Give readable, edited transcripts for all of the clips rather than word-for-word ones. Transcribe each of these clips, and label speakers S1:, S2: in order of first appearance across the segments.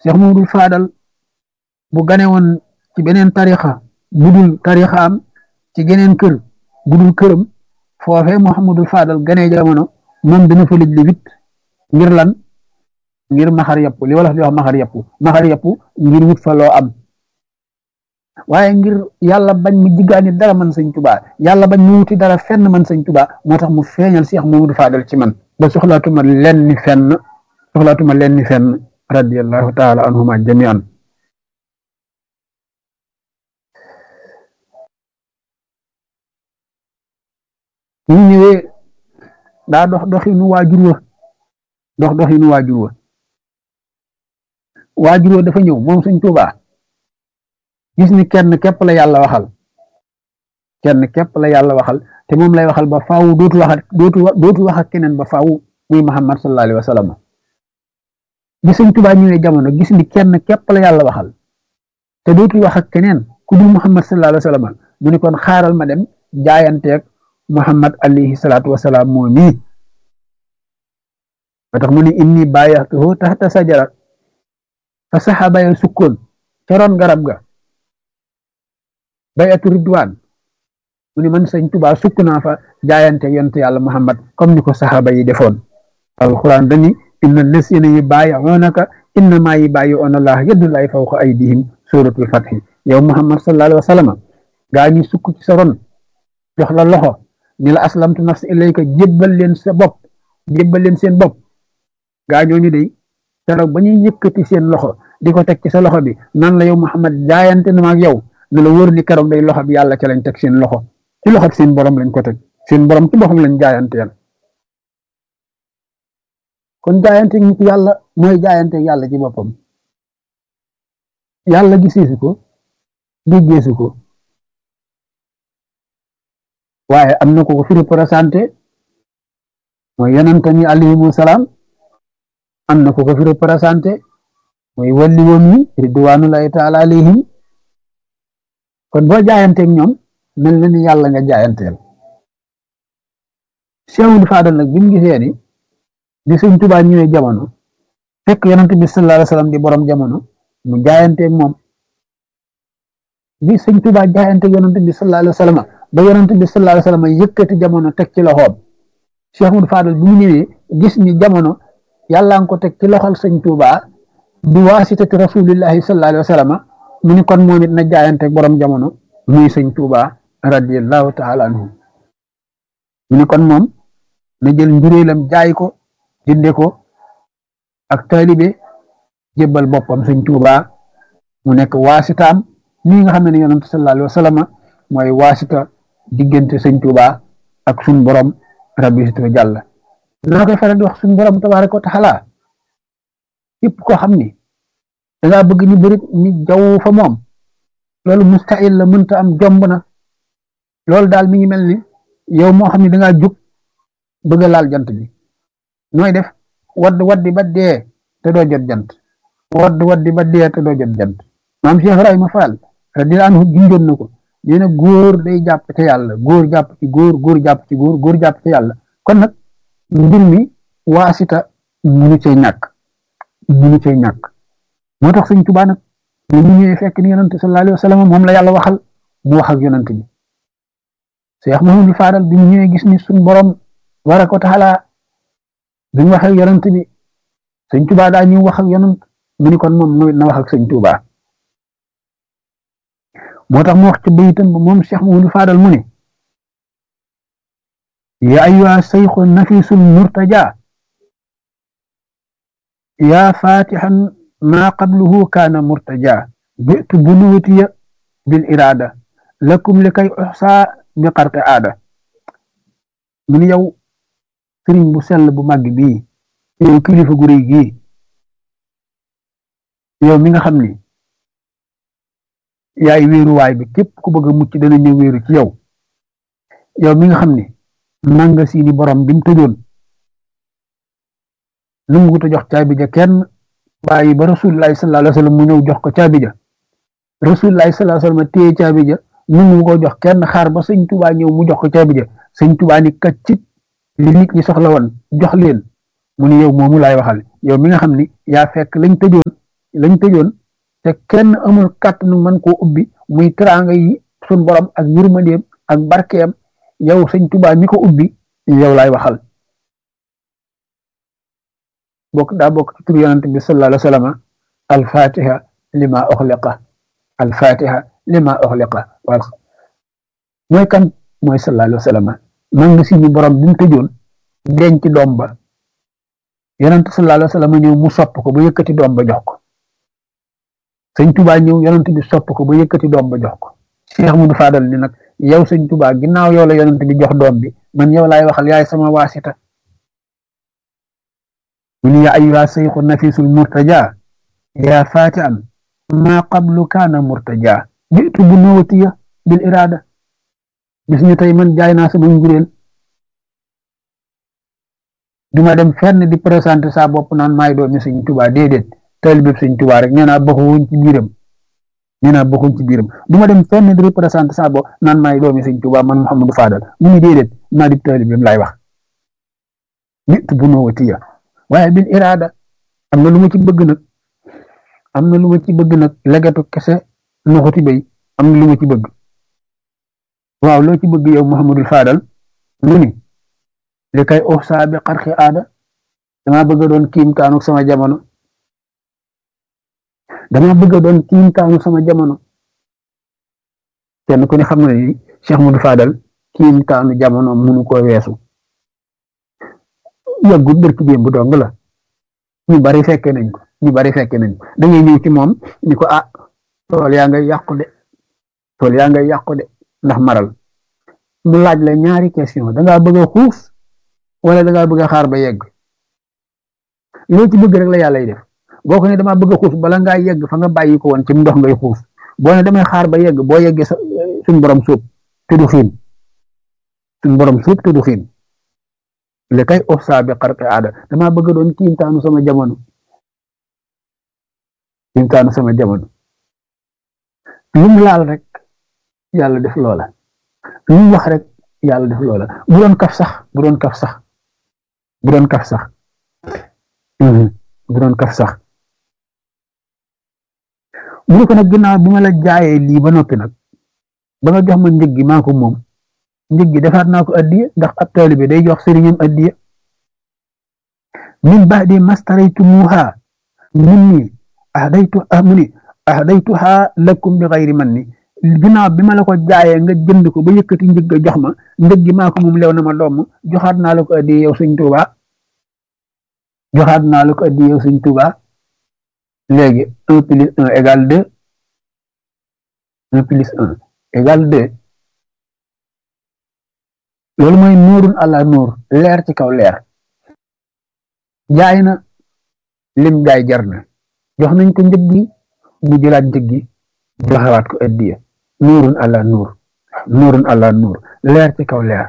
S1: Cheikh Mamadou Fadal bu gane woon ci beneen tarixa budul tarixa am ci geneen kër budul këram foofee Mouhamadou Fadal gane jamono moom dina fa lij li wit ngir lan ngir maxar yàpp li wala di wax maxar yàpp ngir wut fa loo am waaye ngir yàlla bañ mu jiggaani dara man sëñ Tuubaa yàlla bañ mu wuti dara fenn man sëñ Tuubaa moo tax mu feeñal Cheikh Mamadou Fadal ci man ba soxlaatuma lenn fenn radiyallahu taala anhuma jamian ñu ñëwee daa doxinu waajur wa dafa ñëw moom sëñ Tuubaa gis ni kenn képp la yàlla waxal te moom lay waxal ba faaw dootu wax ak keneen ba faaw muy Muhammad sallallahu alayhi wa sallam bi sëñ Tuubaa ñëwee jamono gis ni kenn képp la yàlla waxal te dootu wax ak keneen ku dul Muhammad sallallahu alayhi wa sallam mu ni kon xaaral ma dem jaayanteeg Muhammad alayhi salaatu wa salaam moo nii ba tax mu ni inni baayatuhu taxta sajara fa saxaaba ya sukkoon ca ron garab ga bayatu ridwaan mu ni man sëñ Tuubaa sukk naa fa jaayante yonent yàlla Muhammad comme ni ko saxaaba yi defoon alquran dani inna lasina yubaayi'unaka innama yubaayi'una Allah yadullahi fawqa aydihim suratul fathi yow Muhammad sallallahu alayhi wa sallam gaa ñi sukk ci sa ron jox la loxo ni la aslamtu nafsi ilayka jébbal leen seen bopp gaa ñooñu day keroog ba ñuy yëkkati seen loxo di ko teg ci sa loxo bi nan la yow Muhammad jaayante na ma ak yow ne la wóor ni keroog day loxo bi yàlla ca lañ teg seen loxo ci loxo seen borom lañ ko teg seen borom ci boppam lañ jaayanteel kon jaayante nit yàlla mooy jaayante yàlla ci boppam yàlla giseesu ko déggeesu ko waaye am na ko fi représenté mooy yonent ni alayhimu salaam am na ko fi représenté mooy walli woon yi ridwanullahi taala alayhim kon boo jaayanteeg ñoom mel na ni yàlla nga jaayanteel Cheikhul Fadal nag bi mu gisee ni bi sëñ Tuubaa ñëwee jamono fekk yonent bi sallallahu alayhi wa sallam di borom jamono mu jaayanteeg moom bi sëñ Tuubaa jaayanteeg yonent bi sallallahu alayhi wa sallam ba yonent bi sallallahu alayhi wa sallam yëkkati jamono teg ci loxoom Cheikhul Fadal bi mu ñëwee gis ni jamono yàlla nga ko teg ci loxol sëñ Tuubaa bi waasitati rasulillahi sallallahu alayhi wa sallam mu ni kon moom it na jaayanteeg borom jamono muy sëñ Tuubaa radiyallahu taala anhu mu ni kon moom na jël njuréelam jaay ko jënde ko ak taalibe jébbal boppam sëñ Tuubaa mu nekk waasitaam nii nga xam ne yonent sallallahu alayhi wa sallam mooy waasita diggante sëñ Tuubaa ak suñ borom rabbi situ jàll loo koy faral di wax suñ borom tabaaraka wa taala képp koo xam ni dangaa bëgg ni bëri ni jaww fa moom loolu mustahil la mënta am jomb na loolu daal mi ngi mel ni yow moo xam ne dangaa jug bëgg a laal jant bi nooy def waddi ba dee te doo jot jant waddi ba dee te doo jot jant maam Cheikh Ibrahima Fall radiyallahu anhu junjoon na ko nee na góor day jàpp ca yàlla góor jàpp ci góor jàpp ci góor jàpp ca yàlla kon nag mbir mi waasita munu cay ñàkk moo tax sëñ Tuubaa nag ñu ñëwee fekk ni yonent sallallahu alayhi wa sallam moom la yàlla waxal mu wax ak yonent bi Cheikh Mamadou Fadal bi mu ñëwee gis ni suñ borom tabaaraka wa taala bi mu wax ak yonent bi sëñ Tuubaa daa ñëw wax ak yonent mu ni kon moom na wax ak sëñ Tuubaa moo tax mu wax ci bayitam ba moom Cheikh Mamadou Fadal mu ne ya ayyuha shaykhu nafisul murtaja ya fatihan ma qabluhu kana murtaja bi'tu bunuwatiya bil irada lakum likay uhsa bi qarqi aada mu ni yow sëriñ bu sell bu màgg bii yow kilifa gu rëy gii yow mi nga xam ni yaay wéeruwaay bi képp ku bëgg a mucc dana ñëw wéeru ci yow yow mi nga xam ni manga si ni borom bi mu tëjoon nu mu ko jox caabi ja kenn bàyyi ba rasulullahi sallallahu alayhi wa sallam mu ñëw jox ko caabi ja rasulullahi sallallahu alayhi wa sallam téye caabi ja nu mu ko jox kenn xaar ba sëñ Tuubaa ñëw mu jox ko caabi ja sëñ Tuubaa ni kaccit li nit ñi soxla woon jox leen mu ni yow moomu laay waxal yow mi nga xam ni yaa fekk lañ tëjoon lañ tëjoon te kenn amul kàttanu mën koo ubbi muy teraanga yi sun borom ak yërmandeem ak barkeem yow sëñ Tuubaa mi ko ubbi yow laay waxal daa bokk ci tur yonent bi sallallahu alayhi wa sallam alfatiha lima uxliqa alfatiha lima uxliqa wal mooy kan mooy sallallahu alayhi wa sallam man nga si ñu borom bi mu tëjoon denc doom ba yonent sallallahu alayhi wa sallam ñëw mu sopp ko ba yëkkati doom ba jox ko sëñ Tuubaa ñëw yonent bi sopp ko ba yëkkati doom ba jox ko Cheikh Ahmadou Fadal ni nag yow sëñ Tuubaa ginnaaw yow la yonent bi jox doom bi man yow laay waxal yaay sama waasita mu ni yaa ayyuha sayxu nafisul murtaja yaa fatian maa qablu kaana murtaja jiitu bu nawatiya bil irada bis ñu tey man jaay naa sama njureel duma dem fenn di présenté sa bopp naan maay doomi sëñ Tuubaa déedéet taalibe sëñ Tuubaa rek nee naa bokkuñ ci biiram duma dem fenn di représenté sa bopp naan maay doomi sëñ Tuubaa man Mouhamadou Fadal mu ni déedéet maa di taalibeem laay wax jiitu bu nawatiya waaye bil irada am na lu ma ci bëgg nag legatu kese noxuti bay am na lu ma ci bëgg waaw loo ci bëgg yow Mouhamadou Fadal mu ni li kay uxsaa bi xarxi aada dama bëgg a doon kiimtaanu sama jamono kenn ku ne xam na ni Cheikh Modou Fadal kiimtaanu jamono munu ko weesu yàggut bërki démb bu dong la ñu bari fekke nañ ko da ngay ñëw ci moom ni ko tool yaa ngay yàqu de ndax maral mu laaj la ñaari question dangaa bëgg a xuus wala dangaa bëgg a xaar ba yegg loo ci bëgg rek la yàlla def boo ko ne damaa bëgg a xuus bala ngaa yegg fa nga bàyyi ko woon ci ndox ngay xuus boo ne damay xaar ba yegg boo yeggee suñ borom suub te du xiin li kay uxsaa bi xarqi aada damaa bëgg doon kiimtaanu sama jamono lu mu laal rek yàlla def loola lu mu wax rek yàlla def loola bu doon kaf sax mu ne ko nag ginnaaw bi ma la jaayee lii ba noppi nag ba nga jox ma njëg gi maa ko moom njëg gi defaat naa ko addiya ndax ab taalibe day jox sëriñam addiya min ba'di mastaraytumuha minni ahdaytuha lakum bi xayri manni ginnaaw bi ma la ko jaayee nga jënd ko ba yëkkati njëg ga jox ma njëg gi maa ko moom lew na ma doom joxaat naa la ko addiya yow sëñ Tuubaa léegi 1 + 1 = 2 1 + 1 = 2 loolu mooy nuurun ala nuur leer ci kaw leer jaay na lim jaay jar na jox nañ ko njëg gi mu jëlaat njëg gi joxewaat ko addiya nuurun ala nuur leer ci kaw leer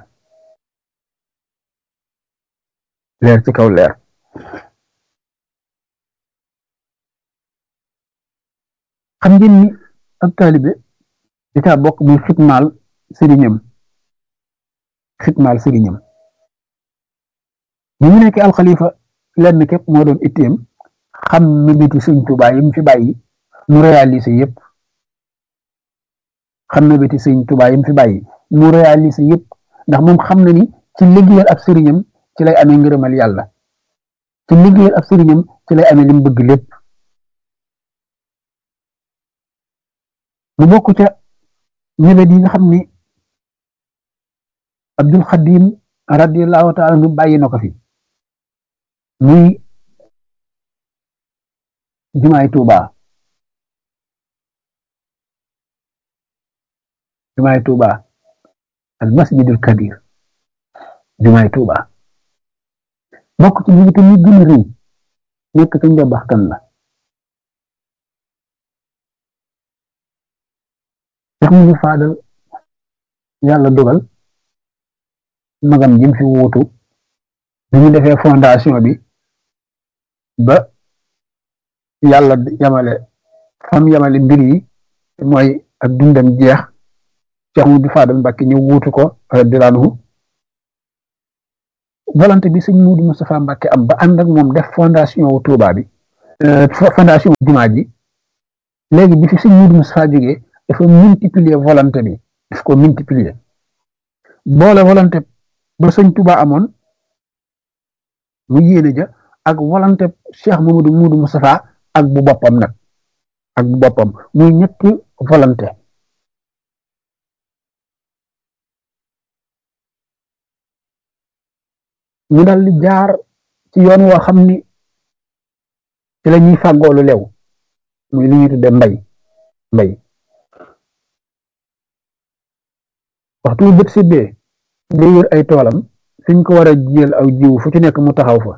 S1: xam ngeen ni ab taalibe di taa bokk muy xitmaal sëriñam bi mu nekk alxalifa lenn képp moo doon itteem xam mébéti sëñ Tuubaa yi mu fi bàyyi mu réalisé yëpp ndax moom xam na ni ci liggéeyal ab sëriñam ci lay amee ngërëmal yàlla ci liggéeyal ab sëriñam ci lay amee lim bëgg lépp mu bokk ca mébét yi nga xam ni Abdul Xadim radiyallahu taala anhu bàyyi na ko fi muy jumaay Tuuba al masjidul kabir jumaay Tuuba bokk ci mébét yi gën a rëy nekk ca njabax kan la Cheikh Modou Fadal yàlla dogal magam jim fi wuutu bi ñu defee fondation bi ba yàlla yamale mbir yi mooy ak dundam jeex Cheikh Modou Fadal Mbàkke ñu wuutu ko radiyallaahu anhu volonté bi sëñ Modou Moustapha Mbàkke am ba ànd ak moom def fondation wu Touba bi fondation jumaa ji léegi bi fi sëñ Moudou Moustapha jógee dafa multiplier volonté bi daf ko multiplier boole volonté ba sëñ Touba amoon mu yéene ja ak volonté Cheikh Mamadou Moudou Moustapha ak bu boppam nag ak bu boppam muy ñetti volonté ñu dal di jaar ci yoon woo xam ni ci la ñuy fàggoolu lew muy li ñuy tudde mbay waxtu bu bët sibbee day wër ay toolam fiñ ko war a jiyal aw jiwu fu ci nekk mu taxaw fa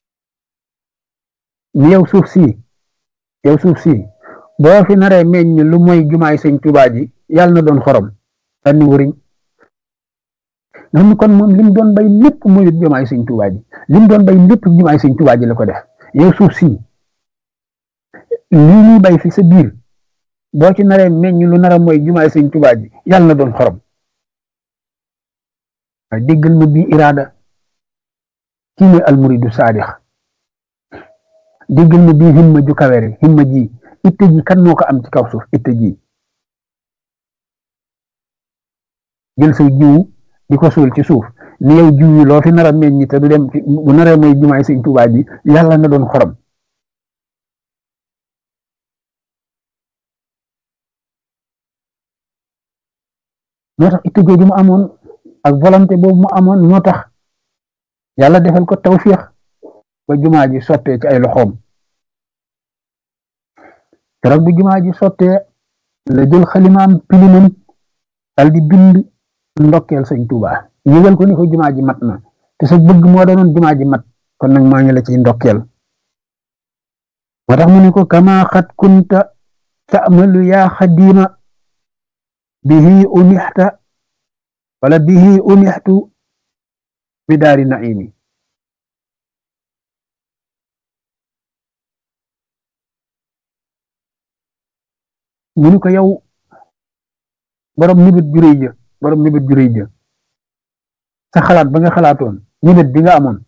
S1: ni yow suuf si boo fi naree meññ lu mooy jumaay sëñ Tuubaa ji yàlla na doon xorom sànni wëriñ nga xam ni kon moom li mu doon bay lépp mooy jumaay sëñ Tuubaa ji li mu doon bay lépp jumaay sëñ Tuubaa ji la ko def yow suuf si lii ñuy bay fi sa biir boo ci naree meññ lu nara mooy jumaay sëñ Tuubaa ji yàlla na doon xorom waaye déggal ma bii iraada kii mooy almuridu saadix déggal ma bii himma ju kawere himma ji itte ji kan moo ko am ci kaw suuf itte ji jël sa jiwu di ko suul ci suuf ni yow jiw yi loo fi nar a meññ te du dem bu naree mooy jumaay sëñ Tuubaa ji yàlla na doon xorom moo tax itte jooju mu amoon ak volonté boobu mu amoon moo tax yàlla defal ko tawfiix ba jumaa ji sottee ci ay loxoom keroog bu jumaa ji sottee la jël xalimaam pilimam dal di bind ndokkeel sëñ Tuubaa yëgal ko ni ko jumaa ji mat na te sa bëgg moo doonoon jumaa ji mat kon nag maa ngi la ciy ndokkeel moo tax mu ne ko kama xat kunta ta'malu yaa xadima bihi unixta wala bihi unixtu bi daari naimi mu ni ko yow borom nibit juréy ja sa xalaat ba nga xalaatoon nibit bi nga amoon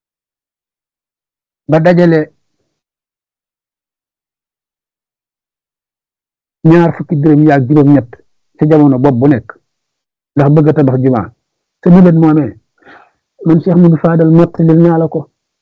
S1: ba dajale ñaar fukki dërëm yaag juróom-ñett ci jamono bopp bu nekk ndax bëgg a tabax jumaa sa nibit moomee man Cheikh Modou Fadal mottalil naa la ko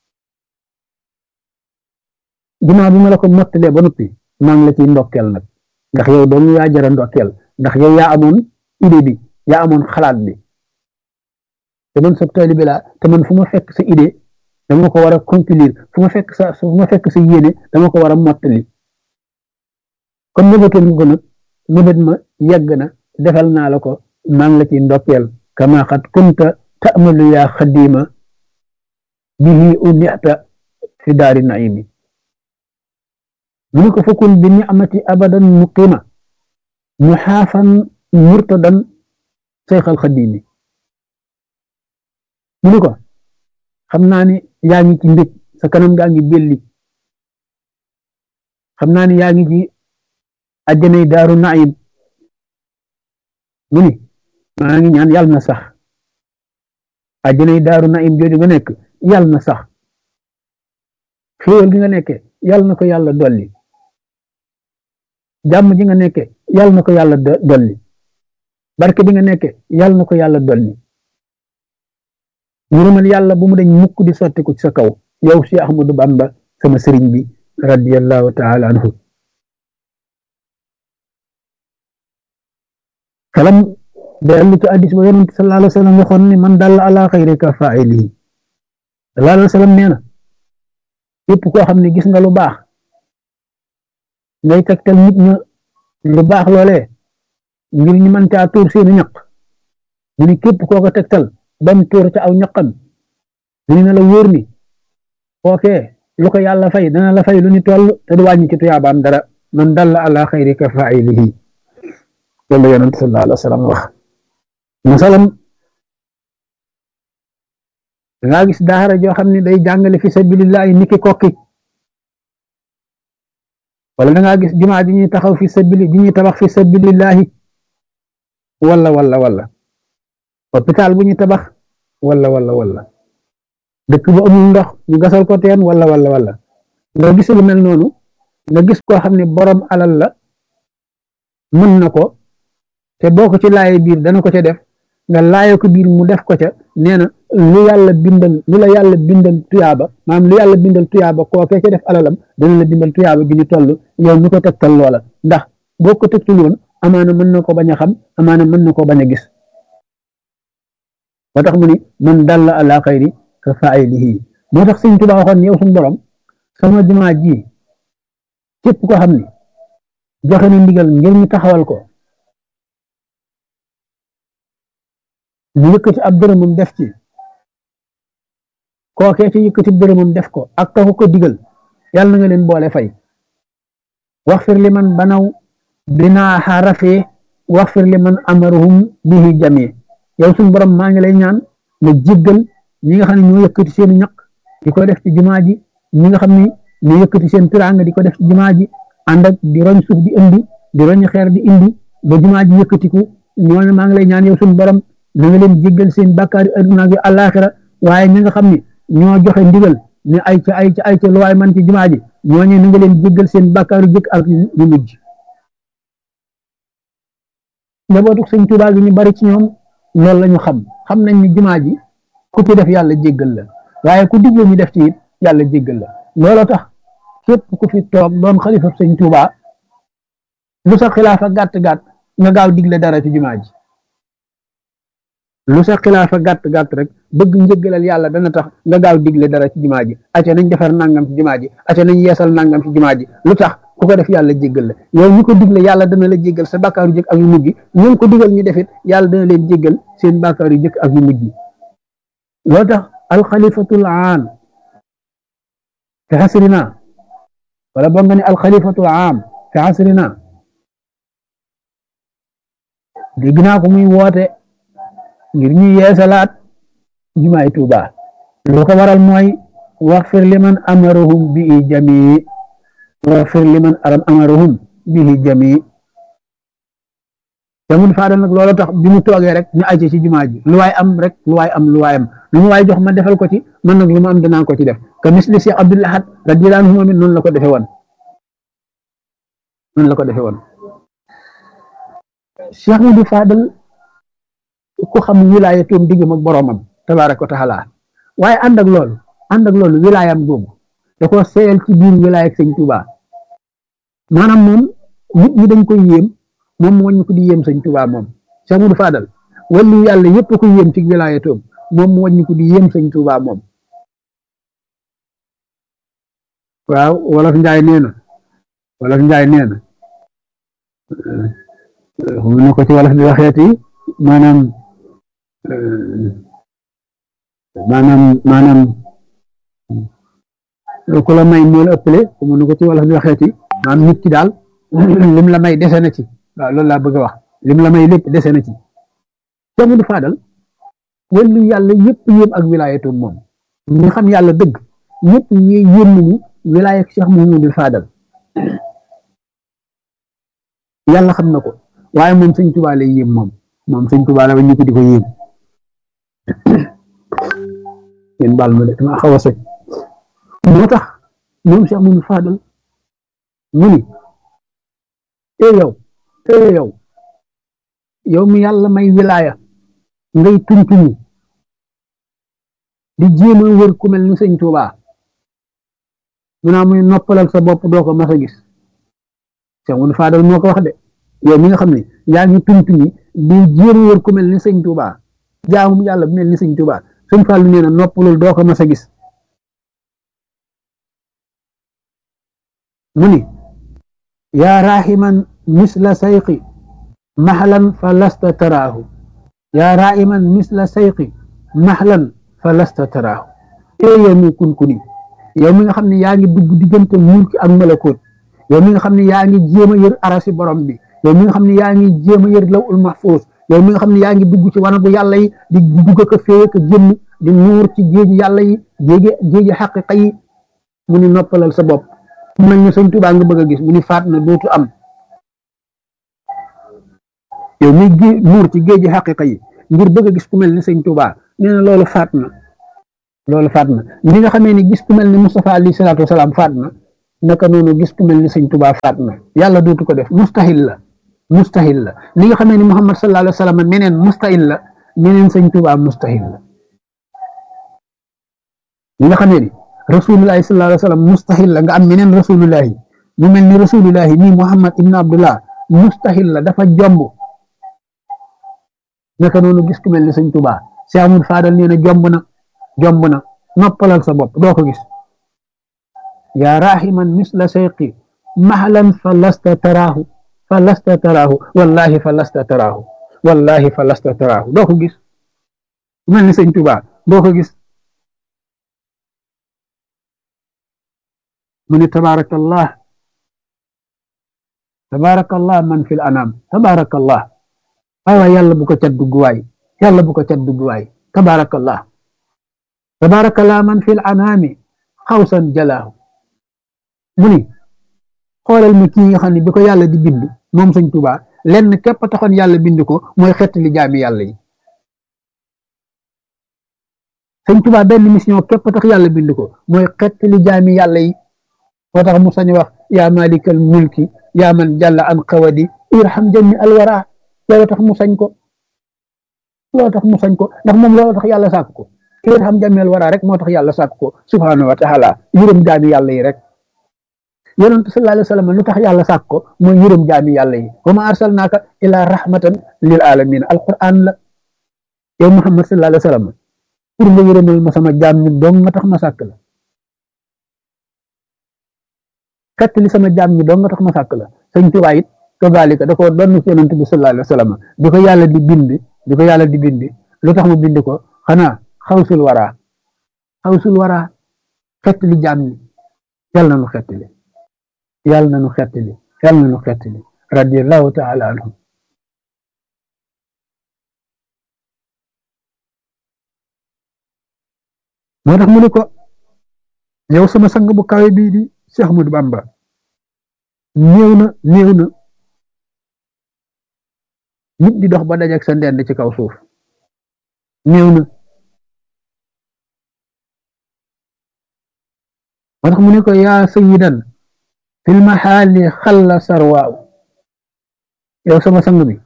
S1: jumaa bi ma la ko mottalee ba noppi maa ngi la ciy ndokkeel nag ndax yow doon yaa jara ndokkeel ndax yow yaa amoon idée bi yaa amoon xalaat bi te man sa taalibe laa te man fu ma fekk sa idée dama ko war a conclure fu ma fekk sa yéene dama ko war a mottali kon nëbatoon nga ko nag nëbat ma yegg na defal naa la ko maa ngi la ciy ndokkeel kama xat kunta ta'malu yaa xadima bihi unixta fi daari naimi mu ne ko fakun bi ni'mati abadan muqima muxaafan murtadan seyxal xadimi mu ne ko xam naa ni yaa ngi ci mbég sa kanam gaa ngi belli xam naa ni yaa ngi ci àjjanay daaru naim mu ni maa ngi ñaan yàlla na sax àjjanay daaru naim jooju nga nekk yàlla na sax xéewal gi nga nekke yàlla na ko yàlla dolli jàmm ji nga nekke yàlla na ko yàlla dolli barke bi nga nekke yàlla na ko yàlla dolli ngërëmal yàlla bu mu dañ mukk di sotti ko ci sa kaw yow si Ahmadu Bamba sama sëriñ bi radiyallahu taala anhu kalam dellu ci addis ba yonent sallallahu alayhi wa sallam waxoon ni man dalla ala xayri ka faa'ilihi sallallahu alayhi wa sallam nee na képp koo xam ne gis nga lu baax ngay tegtal nit ña lu baax loolee ngir ñu mën caa tuur seeni ñaq mu ni képp koo ko tegtal ba mu tuur ca aw ñaqam mu ni na la wóor ni kookee lu ko yàlla fay dana la fay lu ni toll te du wàññi ci tuyaabaam dara man dalla ala xayri ka faa'ilihi loolu la yonent sallallahu alayhi wa sallam wax masalam dangaa gis daara joo xam ne day jàngale fi sabilillahi niki kokki wala dangaa gis jumaa ji ñuy taxaw fi sabili ji ñuy tabax fi sabilillahi wala hôpital bu ñuy tabax wala dëkk bu amul ndox ñu gasal ko teen wala nga gis lu mel noonu nga gis koo xam ne borom alal la mën na ko te boo ko ci laaye biir dana ko ca def nga laaye ko biir mu def ko ca nee na lu la yàlla bindal tuyaaba maanaam lu yàlla bindal tuyaaba kookee ca def alalam dana la bindal tuyaaba gi ñu toll yow mi ko tegtal loola ndax boo ko tegtul woon amaana mën na ko bañ a xam amaana mën na ko bañ a gis moo tax mu ni man dalla ala xayri ka faa'ilihi moo tax Sëñ Tuubaa waxoon yow suñu borom sama jumaa ji képp ko xam ni joxe na ndigal ngir ñu taxawal ko mu yëkkati ab dërëmam def ci kookee ci yëkkati dërëmam def ko ak taxu ko digal yàlla na nga leen boole fay waxfir li man banaw binaaha rafee waxfir li man amaruhum bihi jamee yow suñu borom maa ngi lay ñaan nga jéggal ñi nga xam ne ñoo yëkkati seen ñaq di ko def ci jumaa ji ñi nga xam ne ñoo yëkkati seen tiraanga di ko def ci jumaa ji ànd ak di roñ suuf di indi di roñ xeer di indi ba jumaa ji yëkkatiku ñooñu maa ngi lay ñaan yow suñu borom na nga leen jéggal seen bàkkaari adduna ak àllaaxira waaye ñi nga xam ne ñoo joxe ndigal ne ay ca lu waay man ci jumaa ji ñooñu na nga leen jéggal seen bàkkaari jëkk ak yu mujj njabootu Sëñ Tuubaa gi ñu bari ci ñoom loolu la ñu xam nañ ni jumaa ji ku ci def yàlla jéggal la waaye ku digle ñu def ci it yàlla jéggal la looloo tax képp ku fi toog doon xalifa Sëñ Tuubaa lu sa xilaafa gàtt-gàtt nga gaaw digle dara ci jumaa ji lu sa xilaafa gàtt-gàtt rek bëgg njëggalal yàlla dana tax nga gaaw digle dara ci jumaa ji acca nañ defar nangam ci jumaa ji acca nañ yeesal nangam ci jumaa ji lu tax ku ko def yàlla jéggal la yow ñu ko digle yàlla dana la jéggal sa bàkkaaru jëkk ak yu mujj ñu ko digal ñu defit yàlla dana leen jéggal seen bàkkaaru jëkk ak yu mujj loo tax alxalifatul aam fi asrina wala boo nga ne alxalifatul aam fi asrina dégg naa ko muy woote ngir ñu yeesalaat jumaay Tuuba lu ko waral mooy waxfir liman amaruhum bihi jamii waxfir liman amaruhum bihi jamii te mun faadal nag loolu tax bi mu toogee rek ñu ajje ci jumaa ji lu waay am rek lu waay am lu mu waay jox ma defal ko ci man nag lu ma am danaa ko ci def ka misli Cheikh Abdoul Ahad radiyallahu anhu moom it noonu la ko defe woon Cheikh Modou Fadal ku xam wilaaya toom diggam ak boroomam tabaaraka wa taala waaye ànd ak loolu wilaayam googu da ko seeyal ci biir wilaaya ak Sëñ Tuubaa maanaam moom nit ñi dañ koy yéem moom mu wàññi ko di yéem Sëñ Tuubaa moom Cheikh Modou Fadal wàllu yàlla yépp ko yéem ci wilaaya toom moom mu wàññi ko di yéem Sëñ Tuubaa moom waaw wolof njaay nee na mu ne ko ci wolof di waxeeti maanaam ku la may moo la ëppale mu ne ko ci wolof di waxeeti maanaam nit ki daal lim la may dese na ci waaw loolu laa bëgg a wax lim la may lépp dese na ci Cheikh Modou Fadal wàllu yàlla yëpp yéem ak wilaayatoom moom ñu xam yàlla dëgg ñëpp yéem nañu wilaaya Cheikh Modou Fadal yàlla xam na ko waaye moom Sëñ Tuubaa lay yéem moom Sëñ Tuubaa la ba ñu ko di ko yéem yéen baal ma de dama xaw a sëñ moo tax moom Cheikh Modou Fadal mu ni yow mi yàlla may wilaaya ngay tuntuni di jéem a wër ku mel ni Sëñ Tuubaa mu naa muy noppalal sa bopp doo ko mas a gis Cheikh Modou Fadal moo ko wax de yow mi nga xam ne yaa ngi tuntuni di jéem a wër ku mel ni Sëñ Tuubaa jaamu yàlla bu mel ni Sëñ Tuubaa Sëñ Fallu nee na noppalul doo ko mas a gis mu ni yaa rahiman misla sayqi mahlan fa lasta taraahu yaa rahiman misla sayqi mahlan fa lasta taraahu yow mi kunkuni yow mi nga xam ne yaa ngi dugg diggante mulki ak malakoot yow mi nga xam ne yaa ngi jéem a yër arasi borom bi yow mi nga xam ne yaa ngi jéem a yër lawul mahfuus yow mi nga xam ne yaa ngi dugg ci wanagu yàlla yi di dugg ko fee ko génn di nuur ci géeji yàlla yi géeji xaqiqa yi mu ni noppalal sa bopp mu mel ni Sëñ Tuubaa nga bëgg a gis mu ni faat na dootu am yow mi nuur ci géeji xaqiqa yi ngir bëgg a gis ku mel ni Sëñ Tuubaa nee na loolu faat na li nga xamee ni gis ku mel ni Mustafa alayhi salaatu wasalaam faat na naka noonu gis ku mel ni sëñ Tuubaa faat na yàlla dootu ko def mustahil la mustahil la li nga xamee ni Muhammad sallallahu alayhi wa sallam meneen mustahil la meneen sëñ Tuubaa mustahil la li nga xamee ni rasulullahi sallallahu alayhi wa sallam mustahil la nga am meneen rasulullahi mu mel ni rasulullahi nii Muhammad ibn Abdullah mustahil la dafa jomb naka noonu gis ku mel ni sëñ Tuubaa Cheikh Amadou Fadal nee na jomb na noppalal sa bopp doo ko gis yaa rahiman misla seyqi mahlan fa lasta taraahu wallahi fa lasta taraahu doo ko gis ku mel ni sëñ Tuubaa doo ko gis mu ne tabaarakallah man fil anam tabaarakallah waay yàlla bu ko cat dugg waay tabaarakallah man fil anami xawsan jalaahu mu ni xoolal mi kii nga xam ne bi ko yàlla di bind moom sëñ Tuubaa lenn képp taxoon yàlla bind ko mooy xettali jaami yàlla yi sëñ Tuubaa benn mission képp tax yàlla bind ko mooy xettali jaami yàlla yi moo tax mu sañ wax yaa malikal mulki yaa man jàlla an xawadi irham jami alwara loolu tax mu sañ ko ndax moom loolu tax yàlla sàkk ko irham jami alwara rek moo tax yàlla sàkk ko subhanahu wa taala yërëm jaami yàlla yi rek yonent sallallahu alayhi wa sallam lu tax yàlla sàkk ko mooy yërëm jaami yàlla yi wa ma arsalnaaka ila rahmatan lil alamin alquran la yow Muhammad sallallahu alayhi wa sallam pour nga yërëmal ma sama jaam ñi dong nga tax ma sàkk la kat li sama jaam ñi dong nga tax ma sàkk la sëñ Tuubaa it kazalika da ko doon ci yonent bi sallallahu alayhi wa sallam di ko yàlla di bind lu tax mu bind ko xanaa xawsul wara xett li jaam ñi yàlla na nu xettali radiyallahu ta'ala anhu moo tax mu ne ko yow sama sang bu kawe bii di Cheikh Ahmadou Bamba néew na nit di dox ba dajak sa ndend ci kaw suuf néew na moo tax mu ne ko yaa sayyidan fil maxaali xalla sarwaaw yow sama sang bi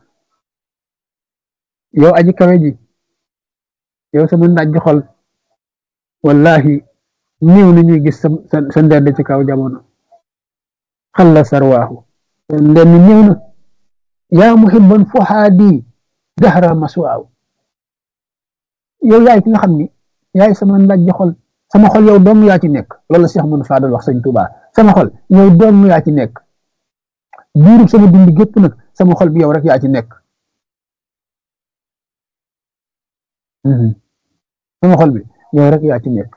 S1: yow aji kawe ji yow sama ndaj xol wallahi néew na ñuy gis sa ndend ci kaw jamono xalla sarwaahu ndend néew na yaa muhibban fuhaadi dahra maswaaw yow yaay ki nga xam ni yaay sama ndaj xol sama xol yow dong yaa ci nekk loolu la Cheikh Ahmadou Fadal wax sëñ Tuubaa sama xol yow dong yaa ci nekk biirub sama dund gépp nag sama xol bi yow rek yaa ci nekk sama xol bi yow rek yaa ci nekk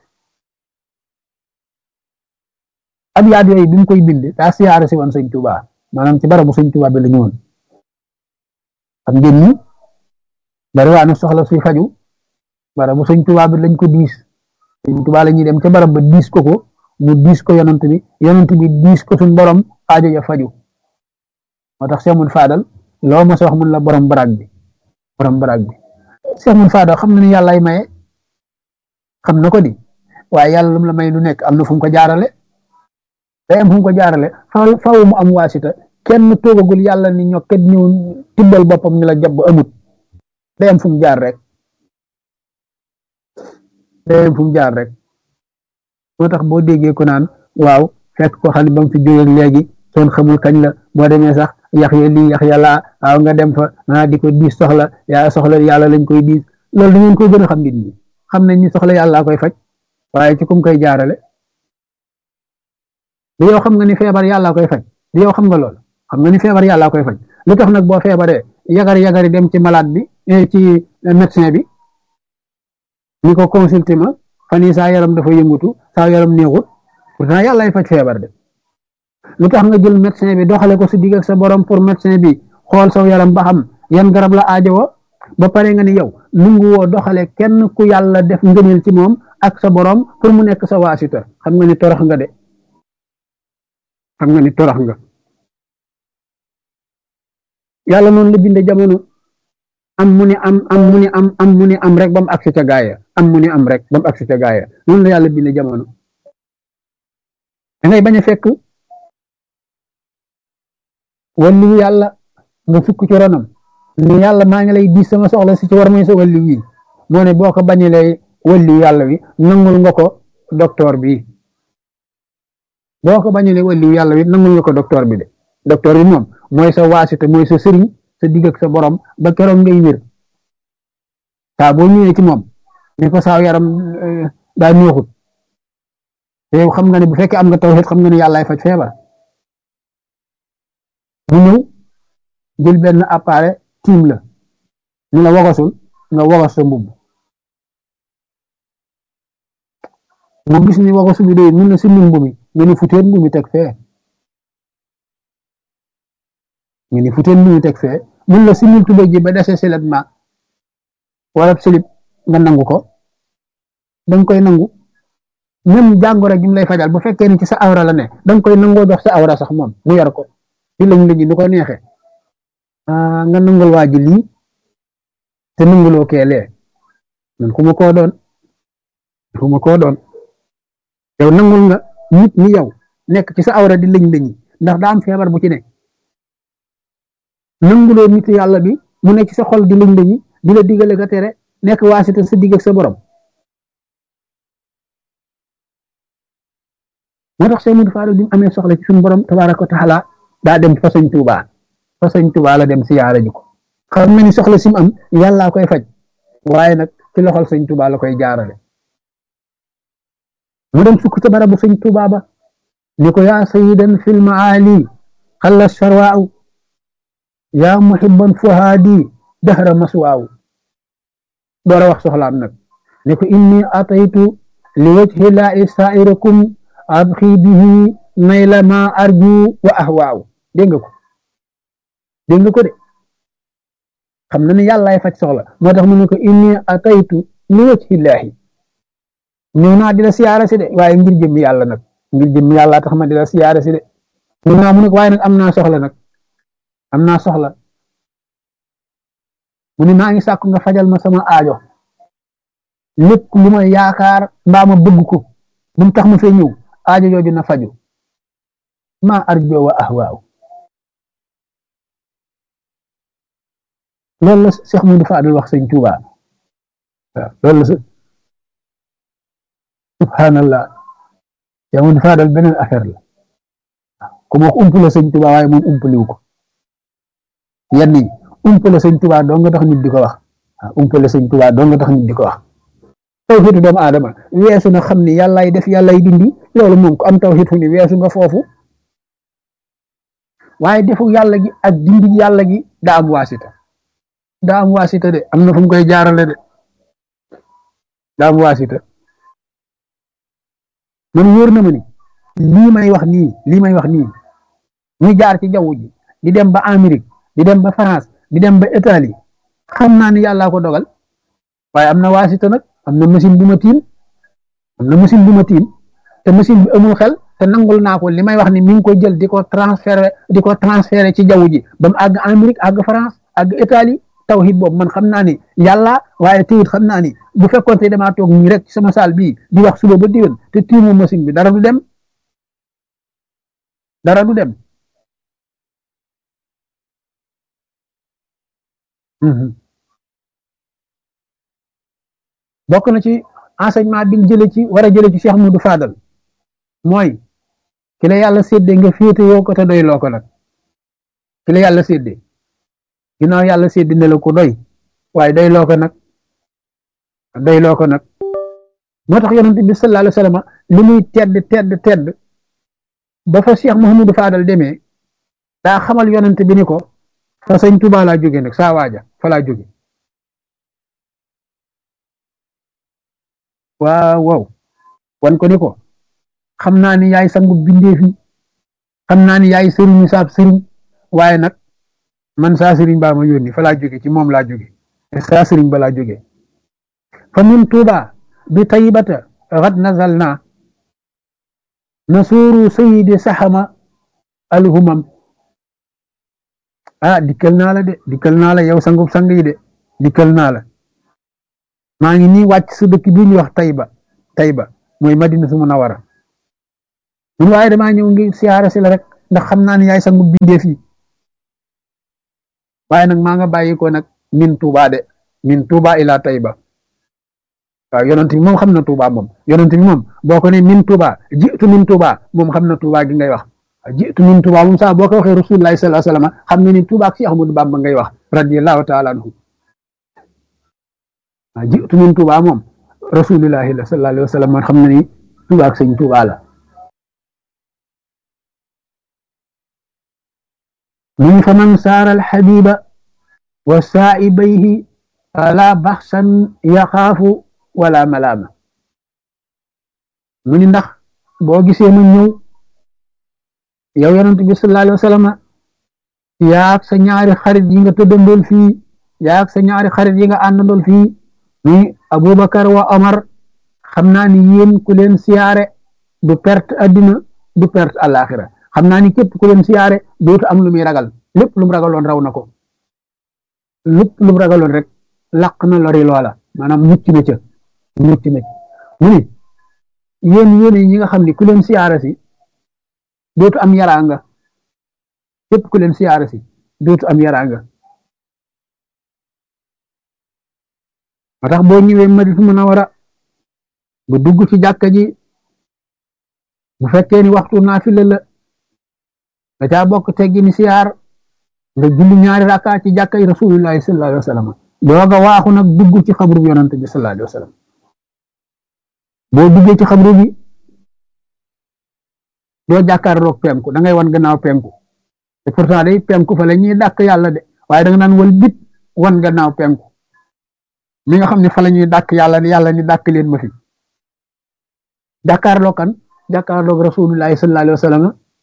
S1: ab yaat yooyu bi mu koy bind daa siyaare si woon sëñ Tuubaa maanaam ci barabu sëñ Tuubaa bi la ñëwoon xam ngeen ni bari waa na soxla suy faju barabu sëñ Tuubaa bi lañ ko diis sëñ Tuubaa la ñuy dem ca barab ba diis ko mu diis ko yonent bi diis ko suñ borom aajo ya faju moo tax Cheikh Ahmadou Fadal loo ma sa wax mun la borom baraag bi Cheikh Ahmadou Fadal xam na ni yàllaay maye xam na ko di waaye yàlla lu mu la may lu nekk am na fu mu ko jaarale day am fu mu ko jaarale faaw mu am waasita kenn toogagul yàlla ni ñokket ñëw tibbal boppam ni la jàpp amut day am fu mu jaar rek moo tax boo déggee ko naan waaw fekk ko xam ne ba mu fi jógee léegi soon xamul kañ la boo demee sax yax ya lii yax ya laa waaw nga dem fa di ko diis soxla yàlla lañ koy diis loolu da ngeen koy gën a xam nit ñi xam nañ ni soxla yàlla koy faj waaye ci kum koy jaarale di yow xam nga ni feebar yàlla koy faj di yow xam nga lool xam nga ni feebar yàlla koy faj lu tax nag boo feebaree yagari dem ci malade bi ci médecin bi ni ko consulté ma fan yii saa yaram dafa yëngutu saa yaram neexut pourtant yàllaay faj feebar de lu tax nga jël médecin bi doxale ko si digg ak sa borom pour médecin bi xool saw yaram ba xam yan garab la aajowoo ba pare nga ni yow nungu woo doxale kenn ku yàlla def ngëneel ci moom ak sa borom pour mu nekk sa waasita xam nga ni torox nga de yàlla noonu la binde jamono am mu ni am rek ba mu agsi ca gaaya noonu la yàlla binde jamono da ngay bañ a fekk waliyu yàlla nga sukk ci ronam ni yàlla maa ngi lay di sama soxla si ci war may sa waliyu yi moo ne boo ko bañalee waliyu yàlla wi nangul nga ko docteur bi boo ko bañalee waliyu yàlla wi nangul nga ko docteur bi de docteur bi moom mooy sa waasita mooy sa sëriñ sa digg ak sa borom ba keroog ngay wér saa boo ñëwee ci moom ne ko saa yaram daa neexut te yow xam nga ne bu fekkee am nga tawhid xam nga ne yàllaay faj feebar mu ñëw jël benn appareil tiim la ni la wogasul nga wogas sa mbubb mu gis ni wogasu bi doy mun la simil mbumi nga ni futeen mbumi teg fee nga ni futeen mbumi teg fee mun la simil tubéy ji ba dese silet ma wala silib nga nangu ko danga koy nangu même jàngoro ji mu lay fajal bu fekkee ni ci sa awra la ne danga koy nangoo dox sa awra sax moom mu yor ko di lañ lañu nu ko neexee nga nangul waa ji lii te nanguloo keelee man ku ma koo doon yow nangul nga nit ni yow nekk ci sa awra di lañ lañi ndax daa am feebar bu ci ne nanguloo nit yàlla bi mu nekk ci sa xol di lañ lañi di la digale ka tere nekk waasita sa digg ak sa borom moo tax Sëñ Mudu Faadal bi mu amee soxla ci suñu borom tabaaraka wa taala daa dem fa Sëñ Tuubaa la dem siyaara ji ko xam na ni soxla si mu am yàllaa koy faj waaye nag ci loxol Sëñ Tuubaa la koy jaarale mu dem sukk ca barabu Sëñ Tuubaa ba ni ko yaa sayyidan fil maali xalla sharwaaw yaa muhibban fuhaadi dahra maswaaw door a wax soxlaam nag ni ko inni ataytu li wajhi laahi saa'irakum abxi bihi nayla ma arju wa ahwaaw dégg nga ko de xam na ne yàllaay faj soxla moo tax mu ne ko inni ataytu li wajhi laahi ñëw naa di la siyaara si de waaye ngir jëmmi yàlla nag ngir jëmmi yàlla tax ma di la siyaara si de ñëw naa mu ne ko waaye nag am naa soxla mu ne maa ngi sàkku nga fajal ma sama aajo lépp lu ma yaakaar mbaa ma bëgg ko bu mu tax ma fee ñëw aajo jooju na faju ma arjo wa ahwaaw loolu la Cheikh Modou Fadal wax Sëñ Tuubaa waaw loolu la subhanallah Cheikh Modou Fadal beneen affaire la ku ma wax umpale Sëñ Tuubaa waaye moom umpaliwu ko yenn yi umpale Sëñ Tuubaa doo nga tax nit di ko wax waaw umpale Sëñ Tuubaa doo nga tax nit di ko wax tawxiidu doomu aadama weesu na xam ni yàllaay def yàllaay dindi loolu moom ko am tawxiid fu ni weesu nga foofu waaye defu yàlla gi ak dindi yàlla gi daa am waasita de am na fu mu koy jaarale de daa am waasita man wóor na ma ni lii may wax nii muy jaar ci jaww ji di dem ba Amérique di dem ba France di dem ba Italie xam naa ni yàllaa ko dogal waaye am na waasita nag am na machine bu ma tiim te machine bi amul xel te nangul naa ko li may wax ni mi ngi ko jël di ko transféré ci jaww ji ba mu àgg Amérique àgg France àgg Italie tawhid boobu man xam naa ni yàlla waaye teyit xam naa ni bu fekkoon te damaa toog nii rek ci sama saal bii di wax suba ba diwén te tiimu machine bi dara du dem bokk na ci enseignement bi war a jële ci Cheikh Modou Fadal mooy ki la yàlla séddee nga féete yoo ko te doy loo ko nag ki la yàlla séddee ginnaaw yàlla séddee ne la ko doy waaye doy loo ko nag moo tax yonent bi sallallahu alayhi wa sallam li muy tedd ba fa Cheikh Mouhamadou Fadal demee daa xamal yonent bi ni ko fa Sëñ Tuubaa laa jóge nag saa waaja fa laa jóge waaw wan ko ni ko xam naa ni yaay sangu bindeef yi xam naa ni yaay sëriñu saab sëriñ waaye nag man saa sëriñ baa ma yónni fa laa jóge ci moom laa jóge saa sëriñ ba laa jóge fa min Tuuba bi taybata xad nazalna nasuuru sayidi saxama alhumam dikkal naa la yow sangub sang yi de dikkal naa la maa ngi nii wàcc su dëkk bi ñuy wax Tayba mooy Madinatu Munawwara mun waaye damaa ñëw ngi siyaare si la rek ndax xam naa ne yaay sangu bindeef yi waaye nag maa nga bàyyi ko nag min Touba de min Touba ila Tayba waaw yonent bi moom xam na Touba moom yonent bi moom boo ko ne min Touba jiitu min Touba moom xam na Touba gi ngay wax jiitu min Touba moom sax boo ko waxee Rasulullahi sallallahu alayhi wasallam xam na ni Touba ak Cheikh Ahmadou Bamba ngay wax radiyallahu taala anhu jiitu min Touba moom Rasulullahi sallallahu alayhi wasallam man xam na ni Touba ak sëñ Touba la من فمن سار الحبيب وسائبيه فلا بخسا يخاف ولا ملامة من ndax boo gisee mu ñëw yow yonent bi sallallahu alayhi wasallam yaak sa ñaari xarit yi nga tëddandool fii yaak sa ñaari xarit yi nga àndandool fii ni Abubakar wa Omar xam naa ni yéen ku leen siyaare du perte addina du perte àllaaxira xam naa ni képp ku leen siyaare dootu am lu muy ragal lépp lu mu ragaloon raw na ko lépp lu mu ragaloon rek laq na lori loola maanaam mucc na ca mu ni yéen ñi nga xam ni ku leen siyaare si dootu am yaraanga képp ku leen siyaare si dootu am yaraanga moo tax boo ñëwee Madina Munawara bu dugg ci jàkka ji bu fekkee ni waxtu naafila la da caa bokk teggi ni siyaar nga julli ñaari rakka ci jàkka yi Rasulullahi sallallahu alayhi wa sallam dooga waaxu nag dugg ci xabru bi yonante bi sallallahu alayhi wa sallam boo duggee ci xabru bi doo jàkkaarloog penku da ngay wan gannaaw penku te pourtant day penku fa la ñuy dàkk yàlla de waaye da nga naan wal bit wan gannaaw penku mi nga xam ne fa la ñuy dàkk yàlla ni dàkk leen ma fi jàkkaarloog kan jàkkaarloog Rasulullahi sallallahu alayhi wa sallam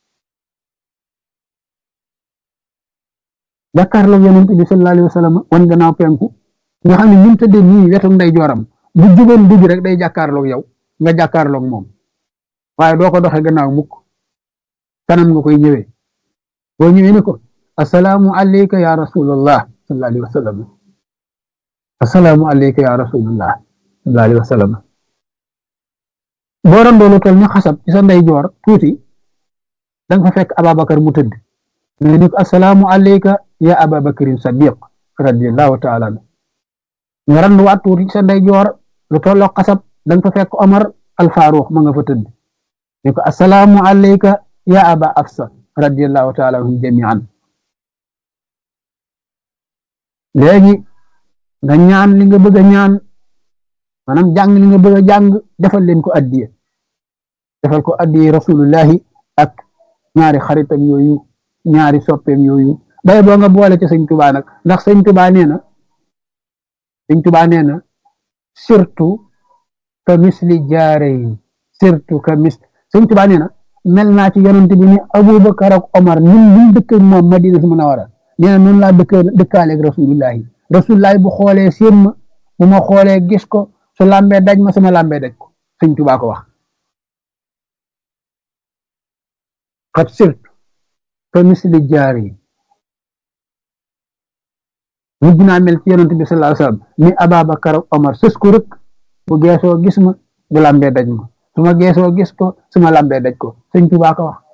S1: jàkkaarloog yonent bi sallallahu alayhi wa sallam wan gannaaw penku nga xam ne ñun tëddee nii wetu nday jooram bu jugoon dugg rek day jàkkaarloog yow nga jàkkaarloog moom waaye doo ko doxee gannaaw mukk kanam nga koy ñëwee boo ñëwee ne ko assalaamu alayka ya rasulallah sallallahu alayhi wa sallam assalaamu alayka ya rasulallah sallallahu alayhi wa sallam boo randoolu tol ñu xasab ci sa nday joor tuuti da nga fa fekk Ababakar mu tëdd nga ni ko assalaamu alayka ya Ababakarin Sadiq radiyallahu taala anhu nga randuwaat tuuti ci sa nday joor lu tolloo xasab da nga fa fekk Omar al Faruq ma nga fa tëdd ni ko assalaamu alayka ya Aba Afsa radiyallahu taala anhum jami'an léegi nga ñaan li nga bëgg a ñaan maanaam jàng li nga bëgg a jàng defal leen ko addiye defal ko addiye Rasulullahi ak ñaari xaritam yooyu ñaari soppeem yooyu bay boo nga boole ci sëñ Tuubaa nag ndax sëñ Tuubaa nee na surtout ka misli jaareyin surtout ka mis sëñ Tuubaa nee na mel naa ci yonent bi ni Abubakar ak Omar ñun dëkk moom Madina Munawara nee na noonu laa dëkkaaleeg Rasulullahi bu xoolee seen ma bu ma xoolee gis ko su lambee daj ma sama lambee daj ko sëñ Tuubaa ko wax xat surtout ka misli jaari mujj naa mel ci yonent bi sallallahu alayhi wasallam ni Ababakar ak Omar sës ko rek bu geesoo gis ma bu lambee daj ma su ma geesoo gis ko su ma lambee daj ko sëñ Tuubaa ko wax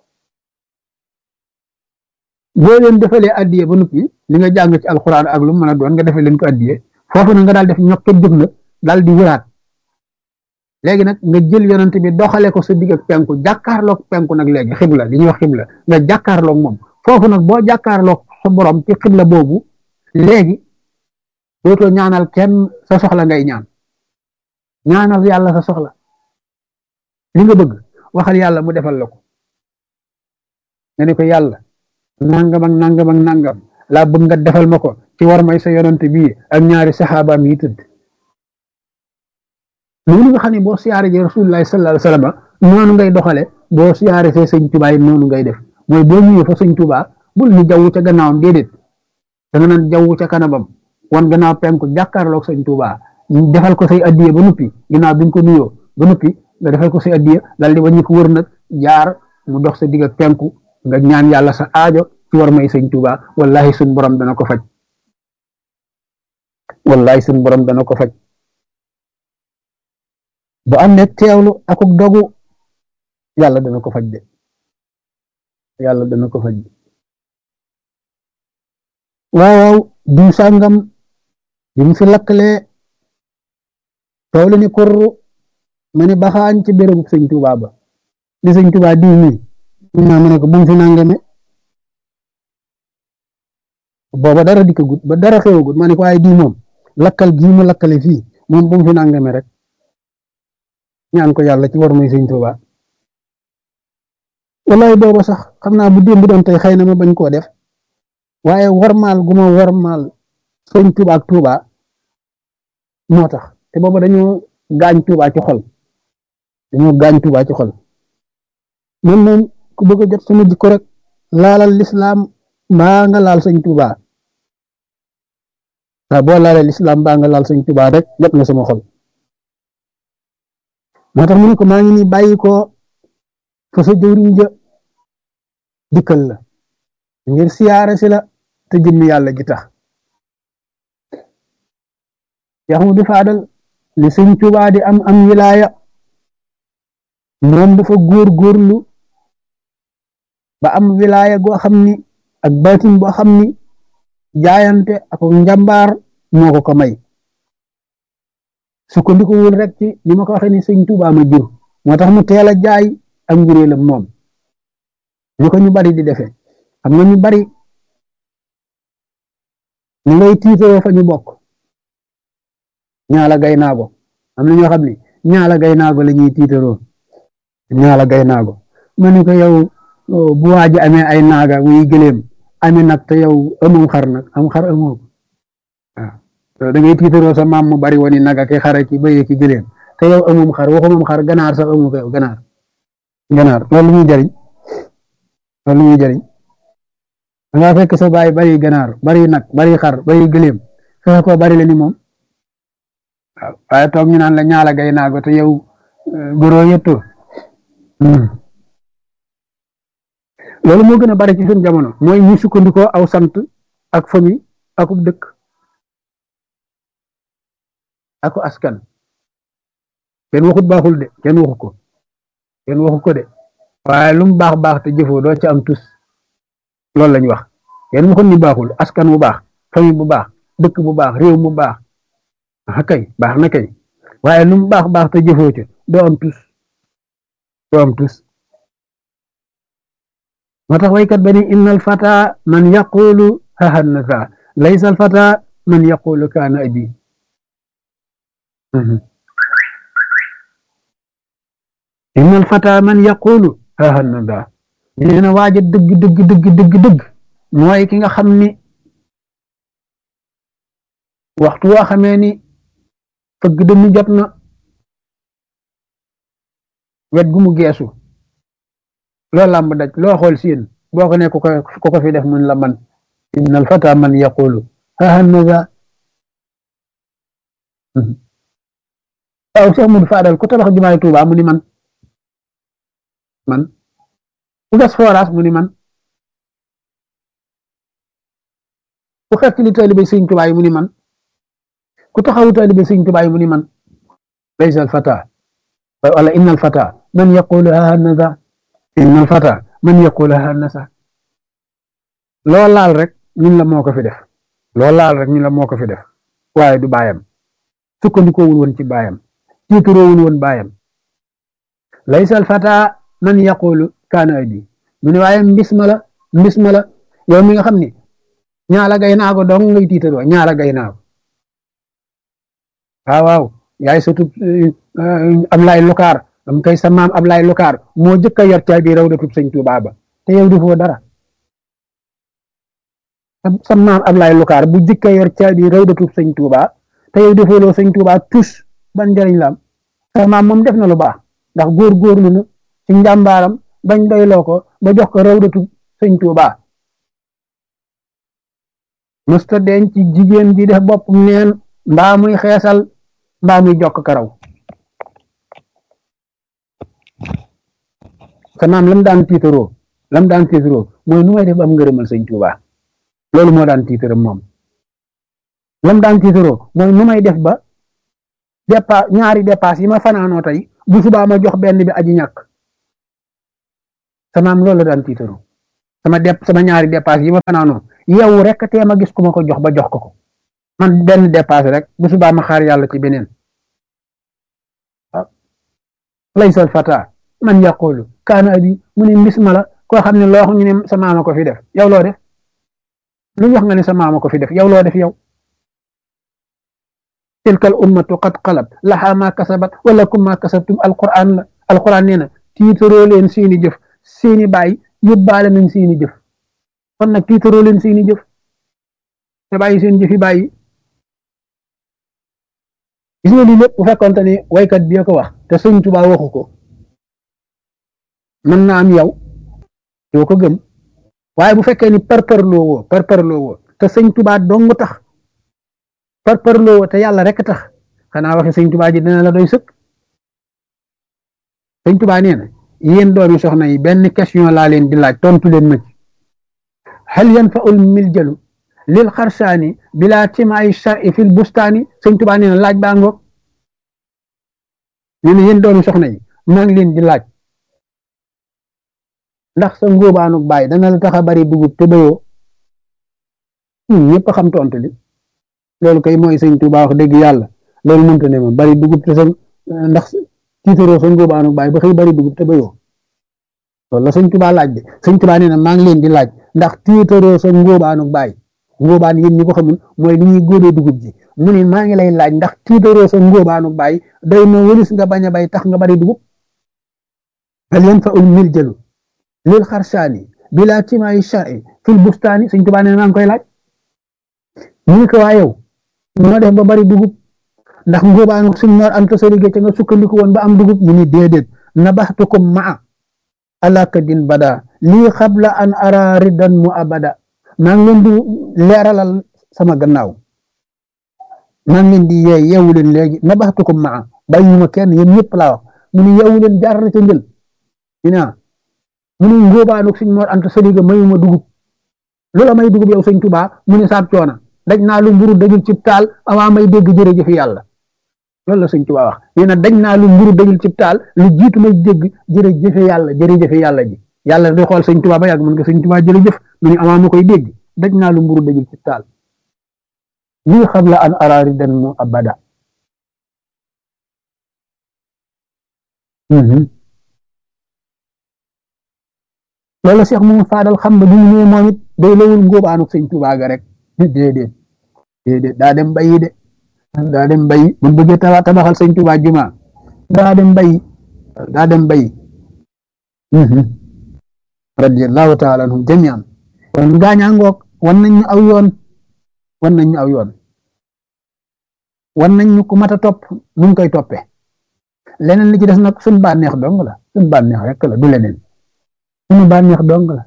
S1: boo leen defalee addiye ba noppi li nga jàng ci alxuraan ak lu mën a doon nga defee leen ko addiye foofu na nga daal def ñokket jóg nag daal di wëraat léegi nag nga jël yonent bi doxale ko sa digg ak penku jàkkaarloog penku nag léegi xibla li ñuy wax xibla nga jàkkaarloog moom foofu nag boo jàkkaarloog sa borom ci xibla boobu léegi dootoo ñaanal kenn sa soxla ngay ñaanal yàlla sa soxla li nga bëgg waxal yàlla mu defal la ko nga ne ko yàlla nangam ak nangam ak nangam laa bëgg nga defal ma ko ci war may sa yonent bii ak ñaari saxaabaam yi tëdd noonu nga xam ne boo siyaare ji Rasulullahi sallallahu alayhi wasallam noonu ngay doxale boo siyaare see sëñ Tuubaa yi noonu ngay def mooy boo ñëwee fa sëñ Tuubaa bul ni jaww ca gannaawam déedéet da nga naan jaww ca kanamam wan gannaaw penku jàkkaarloog sëñ Tuubaa defal ko say addiye ba noppi ginnaaw bi nga ko nuyoo ba noppi nga defal ko say addiye dal di wàññi ko wër nag jaar mu dox sa digg ak penku nga ñaan yàlla sa aajo ci war may sëñ Tuubaa wallahi suñ borom dana ko faj wallahi suñ borom dana ko faj bu am ne teewlu akuk dogu yàlla dana ko faj de yàlla dana ko faj waaw waaw diw sàngam bi mu fi lakkalee coow la ni kurru ma ni baxaañ ci bérébu sëñ Tuubaa ba ni sëñ Tuubaa diw mi mun naa ma ne ko bu mu fi nangame booba dara dikkagut ba dara xewagut ma ne ko waaye diw moom lakkal gii mu lakkale fii moom bu mu fi nangame rek ñaan ko yàlla ci war muy sëñ Tuubaa wallaay booba sax xam naa bu démb doon tey xëy na ma bañ koo def waaye warmaal gu ma warmaal sëñ Tuubaa ak Tuubaa moo tax te booba dañoo gaañ Tuubaa ci xol dañoo gaañ Tuubaa ci xol man moom ku bëgg a jot sama jikko rek laalal lislaam mbaa nga laal sëñ Tuubaa waaw boo laalee lislaam mbaa nga laal sëñ Tuubaa rek jot nga sama xol moo tax mu ne ko maa ngi nii bàyyi ko fa sa jëwriñ ja dikkal la ngir siyaare si la te jëmmi yàlla ji tax Yaxmudu Faadal li sëñ Tuubaa di am am wilaaya moom dafa góorgóorlu ba am wilaaya goo xam ni ak baatin boo xam ni jaayante ak njàmbaar moo ko ko may sukkandiku wul rek ci li ma ko waxee ni sëñ Tuubaa ma jur moo tax mu teel a jaay ak njuréelam moom ñu ko ñu bari di defee xam nga ñu bari ñu ngay tiitaroo fa ñu bokk ñaala gay naago am na ñoo xam ne ñaala gay naago la ñuy tiitaroo ñaala gay naago ma ne ko yow bu waaji amee ay naaga muy gëléem amee nag te yow amoo xar nag am xar amoo waaw da ngay tiitaroo sa maam mu bari woon naga ki xara ki bëye ki gëléem te yow amoom xar waxumam xar ganaar sax amoo ko yow ganaar loolu muy jariñ loolu muy jariñ da ngaa fekk sa baay bari ganaar bari nag bari xar bari gëléem fexe ko bari la ni moom waaw waaye toog ñu naan la ñaala gay naago te yow góoroo yëttoo loolu moo gën a bari ci suñu jamono mooy ñu sukkandikoo aw sant ak famille akub dëkk ako askan kenn waxut baaxul de kenn waxu ko de waaye lu mu baax baax te jëfoo doo ci am tus loolu lañ wax kenn waxut ni baaxul askan bu baax famille bu baax dëkk bu baax réew mu baax kay baax na kay waaye lu mu baax baax te jëfoo ci doo am tus moo tax waykat ba ni innal fata man yaqulu hahanasa laysa al fata man yaqulu kaana abi innal fata man yaqulu hahanasa nee na waaja dëgg mooy ki nga xam ni waxtu woo xamee ni fëgg dënnu jot na wet gu mu geesu loo làmb daj loo xool siin boo ko ne ku ko fi def mun la man innal fata man yaqulu hahanasa waaw Cheikh Modou Fadal ku tabax jumaay Tuuba mu ni man ku gas forage mu ni man ku xeet li taalibe Sëñ Tuuba yi mu ni man ku taxawu taalibe Sëñ Tuuba yi mu ni man laysa al fata wala innal fata man yaqulu hahanasa innal fata man yaqulu hahanasa loo laal rek ñun la moo ko fi def waaye du baayam sukkandikoowul woon ci baayam tiituroowul woon baayam laysa al fata man yaqulu kaana abi mu ne waaye mbis ma la yow mi nga xam ni ñaala gay naago dong ngay tiitaroo ñaala gay naago waaw yaay sutub Ablaay Lukaar am kay sa maam Ablaay Lukaar moo jëkk a yor caabi rawdatub Sëñ Tuubaa ba te yow defoo dara sa maam Ablaay Lukaar bu jëkk a yor caabi rawdatub Sëñ Tuubaa te yow defooloo Sëñ Tuubaa tus ban njëriñ la am sa maam moom def na lu baax ndax góorgóorlu na ci njàmbaaram bañ doyloo ko ba jox ko rawdatub Sëñ Tuubaa mësta denc ci jigéen ji def bopp neen mbaa muy xeesal mbaa muy jokk karaw sa maam lam daan tiitaroo mooy nu may def ba am ngërëmal Sëñ Tuubaa loolu moo daan tiitaram moom lam daan tiitaroo mooy nu may def ba ñaari dépasse yi ma fanaanoo tey bu subaa ma jox benn bi aji ñàkk sa maam loolu la daan tiitaroo sama ñaari dépasse yi ma fanaanoo yow rek tee ma gis ku ma ko jox ba jox ko man benn dépassé rek bu subaa ma xaar yàlla ci beneen laysal fata man yaqulu kaana abi mu ne mbis ma la koo xam ne loo xam ñu ne sa maama ko fi def yow loo def lu ñu wax nga ne sa maama ko fi def yow loo def yow tilka al ummatu qad xalat laha ma kasabat wa lakum ma kasabtum alquran la alquran nee na tiitaroo leen seeni jëf seeni baay yóbbaale nañ seeni jëf kon nag tiitaroo leen seeni jëf te bàyyi seen jëfi bàyyi gis nga lii lépp bu fekkonte ni waykat bi ko wax te sëñ Tuubaa waxu ko mën na am yow doo ko gëm waaye bu fekkee ni parparloo woo te sëñ Tuubaa dong tax parparloo woo te yàlla rek tax xanaa waxe sëñ Tuubaa ji dina la doy sëkk sëñ Tuubaa nee na yéen doomi soxna yi benn question laa leen di laaj tontu leen ma ci hal yanfa'ul miljalu lil xarsaani bila timaay shar'i fil bustaani sëñ Tuubaa nee na laaj baa ngoog nee na yéen doomi soxna yi maa ngi leen di laaj ndax sa ngóobaanu baay dana la tax a bari dugub te bayoo ñëpp xam tontu li loolu kay mooy sëñ Tuubaa wax dëgg yàlla loolu mënta ne ma bari dugub te sa ndax tiitaroo sa ngóobaanu baay ba xëy bari dugub te bayoo loolu la sëñ Tuubaa laaj de sëñ Tuubaa nee na maa ngi leen di laaj ndax tiitaroo sa ngóobaanu baay ngóobaan yéen ñi ko xamul mooy li ñuy góobee dugub ji mu ne maa ngi lay laaj ndax tiitaroo sa ngóobaanu baay day na wëlis nga bañ a bay tax nga bari dugub hal yanfa'ul miljalu lil xarsaani bila timaay shar'i fil bustaani sëñ Tuubaa nee na maa ngi koy laaj mu ne ko waa yow noo def ba bari dugub ndax ngóobaanu suñ Mor Anta Sali ca nga sukkandiku woon ba am dugub mu ni déedéet nabaxtukum maa alakadin bada lii xabla an ara ridan mu abada maa ngi leen di leeralal sama gannaaw maa ngi leen di yeewu leen léegi nabaxtukum maa bàyyiwuma kenn yéen ñëpp laa wax mu ni yeewu leen jaar na ca njël mu ni ngóobaanu suñ Mor Anta Sali mayuma dugub lu la may dugub yow sëñ Tuubaa mu ni saab coona daj naa lu mburu dajul ci taal avant may dégg jërëjëf yàlla loolu la sëñ Tuubaa wax nee na daj naa lu mburu dajul ci taal lu jiitu may dégg jërëjëf yàlla ji yàlla di xool sëñ Tuubaa ba yàgg mën nga sëñ Tuubaa jërëjëf mu ni avant ma koy dégg daj naa lu mburu dajul ci taal lii xam la an araari dan mu abada loolu la Cheikh moom faadal xam ba bu ñu ñëwee moom it day lawul ngóobaanu sëñ Tuubaa ga rek déedéet daa dem bayi de daa dem bayi bu bëggee tabaxal sëñ Tuubaa juma daa dem bayi radiyallahu taala anhum jamian kon gaañaa ngoog wan nañ ñu aw yoon wan nañ ñu ku mat a topp nu ngi koy toppee leneen li ci des nag suñu bànneex dong la suñu bànneex rek la du leneen suñu bànneex dong la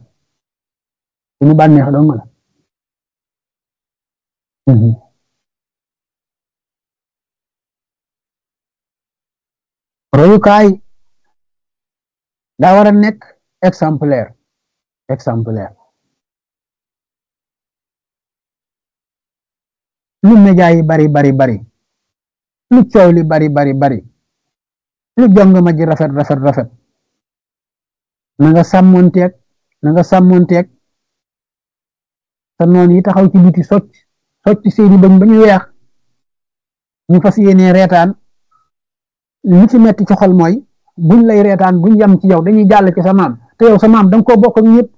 S1: royukaay daa war a nekk exemplaire lu média yi bari lu coow li bari lu jong ma ji rafet na nga sàmmonteeg sa noon yi taxaw ci biti socc seeni bañ ba ñu weex ñu fas yéene reetaan li ci metti ci xol mooy buñ lay reetaan buñ yam ci yow dañuy jàll ci sa maam te yow sa maam da nga koo bokk ak ñëpp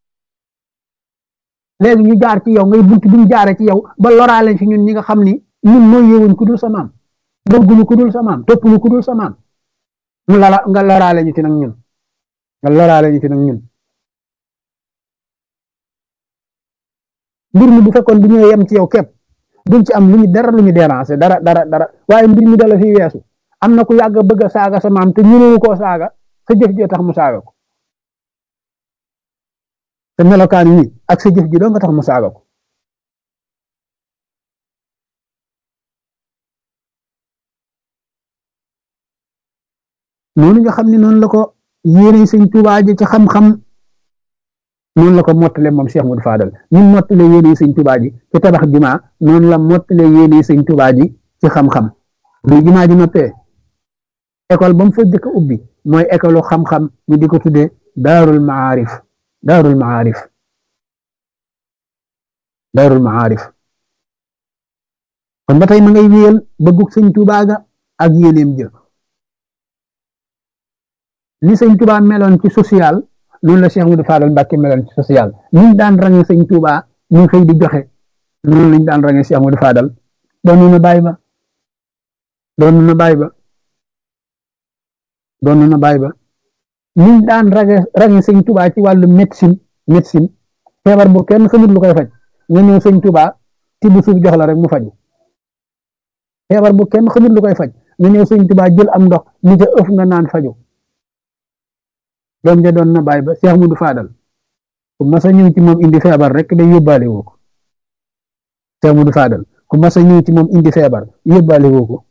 S1: léegi ñu jaar ci yow ngay bunt buñ jaare ci yow ba loraale fi ñun ñi nga xam ni ñun mooy yewuñ ku dul sa maam bëgguñu ku dul sa maam toppuñu ku dul sa maam nga loraale ñu ci nag ñun mbir mi bu fekkoon bu ñëwee yem ci yow képp duñ ci am lu ñu déranger dara waaye mbir mi dala fi weesu am na ku yàgg bëgg a saaga sa maam te ñënewu koo saaga sa jëf ji tax mu saaga ko te melokaan yi ak sa jëf ji doo nga tax mu saaga ko noonu nga xam ne noonu la ko yéene sëñ Tuubaa ji ci xam-xam noonu la ko mottale moom Cheikh Modou Fadal ñun mottale yéene sëñ Tuubaa ji ci tabax jumaa noonu la mottale yéene sëñ Tuubaa ji ci xam-xam bu jumaa ji noppee école ba mu fa jëkk ubbi mooy école xam-xam ñu di ko tuddee daarul maarif Daarul Maarif kon ba tey ma ngay wéyal bëggug sëñ Tuubaa ga ak yéeneem jë li sëñ Tuubaa meloon ci social noonu la Cheikh Modou Fadal Mbàkke meloon ci social ñu daan range sëñ Tuubaa ñu xëy di joxe noonu lañ daan range Cheikh Modou Fadal doon na bàyyi ba doon na bàyyi ba doon na bàyyi ba ñu daan range sëñ Tuubaa ci wàllu médecine feebar bu kenn xamut lu koy faj nga ñëw sëñ Tuubaa tibb suuf jox la rek mu faju feebar bu kenn xamut lu koy faj nga ñëw sëñ Tuubaa jël am ndox ni ca ëf nga naan faju doom ja doon na bàyyi ba Cheikh Modou Fadal ku mas a ñëw ci moom indi feebar rek day yóbbaale woo ko Cheikh Modou Fadal ku mas a ñëw ci moom indi feebar yóbbaale woo ko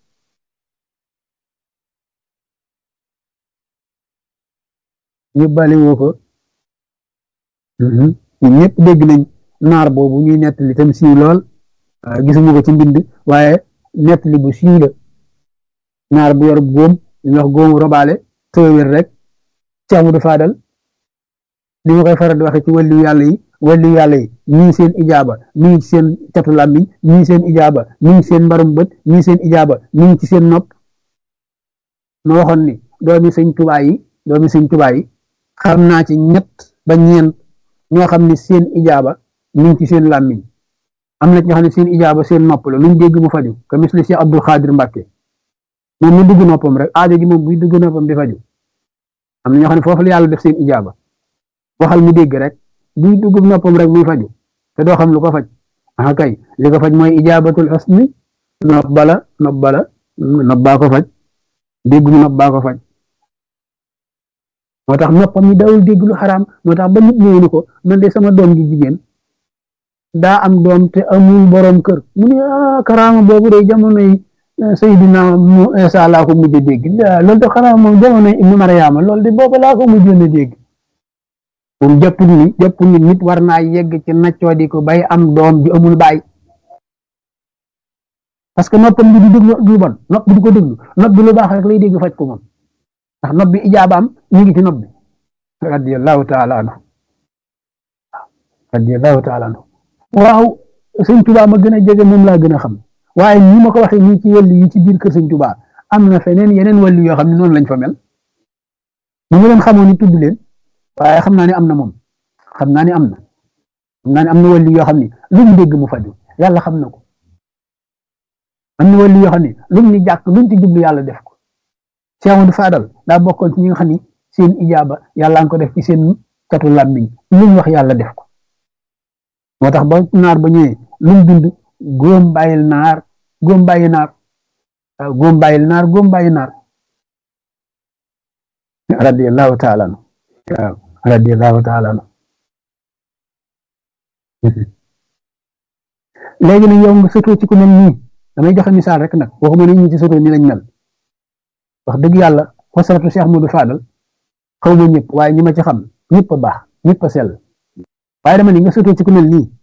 S1: yóbbaale woo ko ñun ñëpp dégg nañ naar boobu ñuy nettali tam siiw lool gisuma ko ci mbind waaye nettali bu siiw la naar bu yor góom ñu wax góomu robaale tëwér rek Cheikh Modou Fadal li ma koy faral di waxe ci wàllu yàlla yi ñii seen ijaaba mi ngi ci seen catu làmmiñ ñii seen ijaaba mi ngi ci seen mbarum bët ñii seen ijaaba mi ngi ci seen nopp ma waxoon ni doomi sëñ Tuubaa yi xam naa ci ñett ba ñeent ñoo xam ne seen ijaaba mi ngi ci seen làmmiñ am na ñoo xam ne seen ijaaba seen nopp la luñ dégg mu faju ka misli Cheikh Abdul Xaadir Mbàkke moom mu dugg noppam rek aajo ji moom buy dugg noppam di faju am na ñoo xam ne foofu la yàlla def seen ijaaba waxal mu dégg rek buy dugg noppam rek muy faju te doo xam lu ko faj ah kay li ko faj mooy ijaabatul xusni nopp baa ko faj dégg mu nopp baa ko faj moo tax noppam yi dawul dégg lu xaraam moo tax ba nit ñëwee ni ko man de sama doom gi jigéen daa am doom te amul borom kër mu ne karaama boobu de jamonoy Seydina Isa laa ko mujj a dégg loolu de xanaa moom jamonoy Ibnu Mariama loolu de boobu laa ko mujjoon a dégg moom jàpp ni nit war naa yegg ci naccoo di ko bay am doom ji amul baay parce que noppam bi du déglu lu bon nopp bi du ko déglu nopp bi lu baax rek lay dégg faj ko moom ndax nopp bi ijaabaam mi ngi ci nopp bi radiyallahu taala anhu waaw sëñ Tuubaa ma gën a jege moom laa gën a xam waaye ñi ma ko waxee nii ci wàllu yi ci biir kër sëñ Tuubaa am na feneen yeneen wàllu yoo xam ne noonu lañ fa mel mu ngi leen xamoon ni tudd leen waaye xam naa ne am na moom xam naa ne am na wàllu yoo xam ne lu mu dégg mu faju yàlla xam na ko am na wàllu yoo xam ne luñ ni jàkk luñ ci jublu yàlla def ko Cheikh Modou Fadal daa bokkoon ci ñi nga xam ni seen ijaaba yàlla nga ko def ci seen catu làmmiñ luñ wax yàlla def ko moo tax ba naar ba ñëwee luñ bind góom bàyyil naar radiyallahu taala anhu waaw radiyallahu taala anhu léegi nag yow nga sotoo ci ku mel nii damay joxe misaal rek nag waxuma ne ñi ci sotoo ni lañ mel wax dëgg yàlla xosaratu Cheikh Modou Fadal xaw ma ñëpp waaye ñi ma ci xam ñëpp a baax ñëpp a sell waaye dama ni nga sotoo ci ku mel nii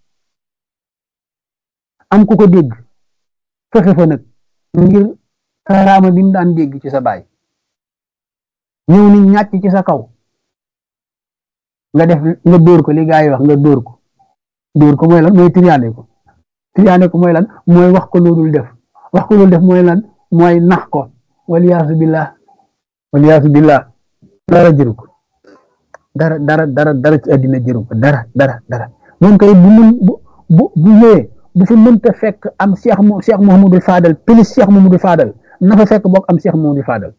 S1: am ku ko dégg fexe fa nag ngir karaama bi mu daan dégg ci sa baay ñëw ni ñàcc ci sa kaw nga dóor ko li gaa yi wax nga dóor ko mooy lan mooy triyaane ko mooy lan mooy wax ko loolu def mooy lan mooy nax ko waliyaasu billah dara jëru ko dara ci àddina jëru ko dara moom kay bu ñëwee bu fi mënta fekk am Cheikh Mouhamadou Fadal plus Cheikh Mouhamadou Fadal na fa fekk bokk am Cheikh Mouhamadou Fadal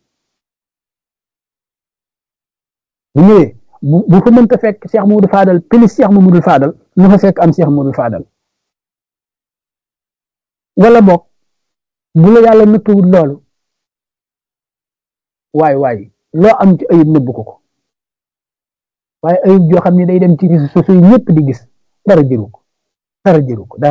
S1: bu ñëwee bu fa mënta fekk Cheikh Mouhamadou Fadal plus Cheikh Mouhamadou Fadal na fa fekk am Cheikh Mouhamadou Fadal wala bokk bu la yàlla nëkkiwul loolu waay loo am ci ayib nëbbu ko waaye ayib joo xam ne day dem ci réseaux sociaux yi ñëpp di gis dara jëru ko dara jëru ko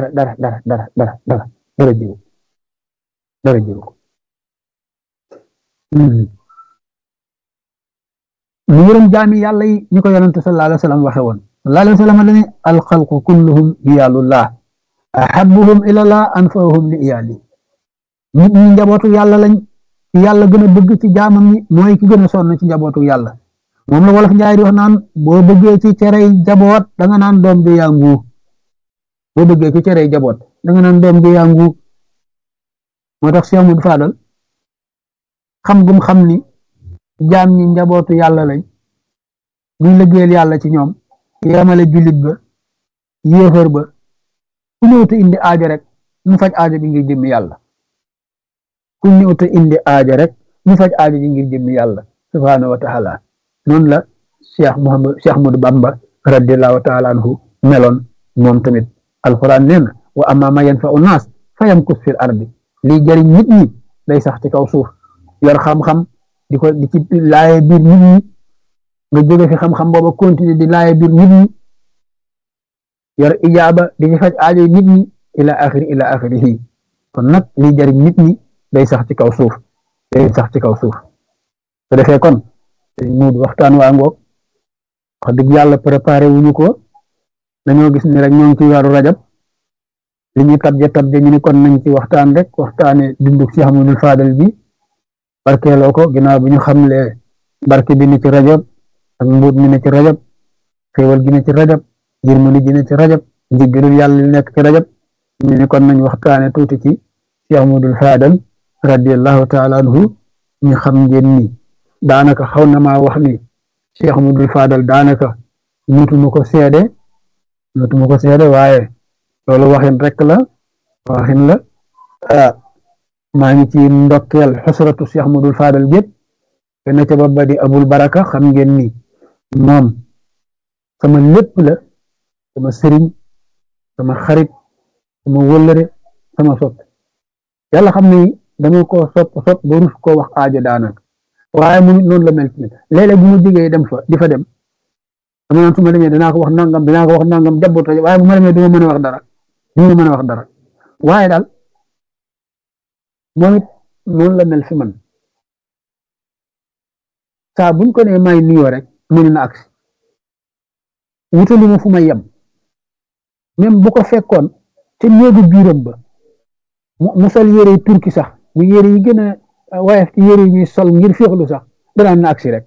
S1: mu yërëm jaami yàlla yi ñu ko yonente sallallahu alayhi wa sallam waxe woon sallallahu alayhi wa sallam dane alxalqu kulluhum iyaalullah ahabuhum ilallah anfahum li iyaali nit ñi njabootu yàlla lañ yàlla gën a bëgg ci jaamam ñi mooy ki gën a sonn ci njabootu yàlla moom la wolof njaay di wax naan boo bëggee ci cerey jaboot da nga naan doom bi yaa nguu boo bëggee ci cere jaboot da nga naan doom ji yàngu. moo tax Cheikh Modou Fadal xam gum xam ni jaam ñi njabootu yàlla lañ buñ liggéeyal yàlla ci ñoom yemale jullit ba yéefar ba ku ñëw te indi aajo rek mu faj aajo bi ngir jëmmi yàlla ku ñëw te indi aajo rek mu faj aajo bi ngir jëmmi yàlla subhaanahu wa taala noonu la Cheikh Modou Bamba radiallahu taala anhu meloon moom tamit alquran nee na wa amma ma yanfa'u naas fa yamkus fil ardi lii jëriñ nit ñi day sax ci kaw suuf yor xam-xam di ci laaye biir nit ñi nga jóge fi xam-xam booba continuer di laaye biir nit ñi yor ijaaba di ci faj aajo nit ñi ila axirihi kon nag lii jëriñ nit ñi day sax ci kaw suuf su defee kon muud waxtaan waa ngoog wax dëgg yàlla préparé wuñu ko dañoo gis ni rek ñoo ngi ci weeru rajab li ñu tabje ñu ni kon nañ ci waxtaan rek waxtaane dunduk Cheikh Modou Fadal bi barkeeloo ko ginnaaw bi ñu xamle barke bi ne ci rajab ak mbuut mi ne ci rajab xéewal gi ne ci rajab yërmande gi ne ci rajab njëggalul yàlla li nekk ci rajab ñu ni kon nañ waxtaane tuuti ci Cheikh Modou Fadal radiallahu taala anhu ñu xam ngeen ni daanaka xaw na maa wax ni Cheikh Modou Fadal daanaka mutuma ko seede waaye loolu waxin rek la waxin la maa ngi ci ndokkeel xusratu Cheikh Modou Fadal gépp te na ca ba di abul baraka xam ngeen ni moom sama lépp la sama sëriñ sama xarit sama wëllëre sama sopp yàlla xam ni dama ko sopp ba rus koo wax aajo daanaka waaye mu noonu la mel ci léeg-léeg bu ma jógee dem fa di fa dem dama naan su ma demee dinaa ko wax nangam jabboot waaye bu ma demee du ma mën a wax dara waaye daal moom it noonu la mel fi man saa buñ ko nee may nuyoo rek mu ne na agsi wutali ma fu may yem même bu ko fekkoon te néegu biiram ba mu sol yére turki sax mu yére yi gën a woyof ci yére yi ñuy sol ngir féexlu sax danaan na agsi rek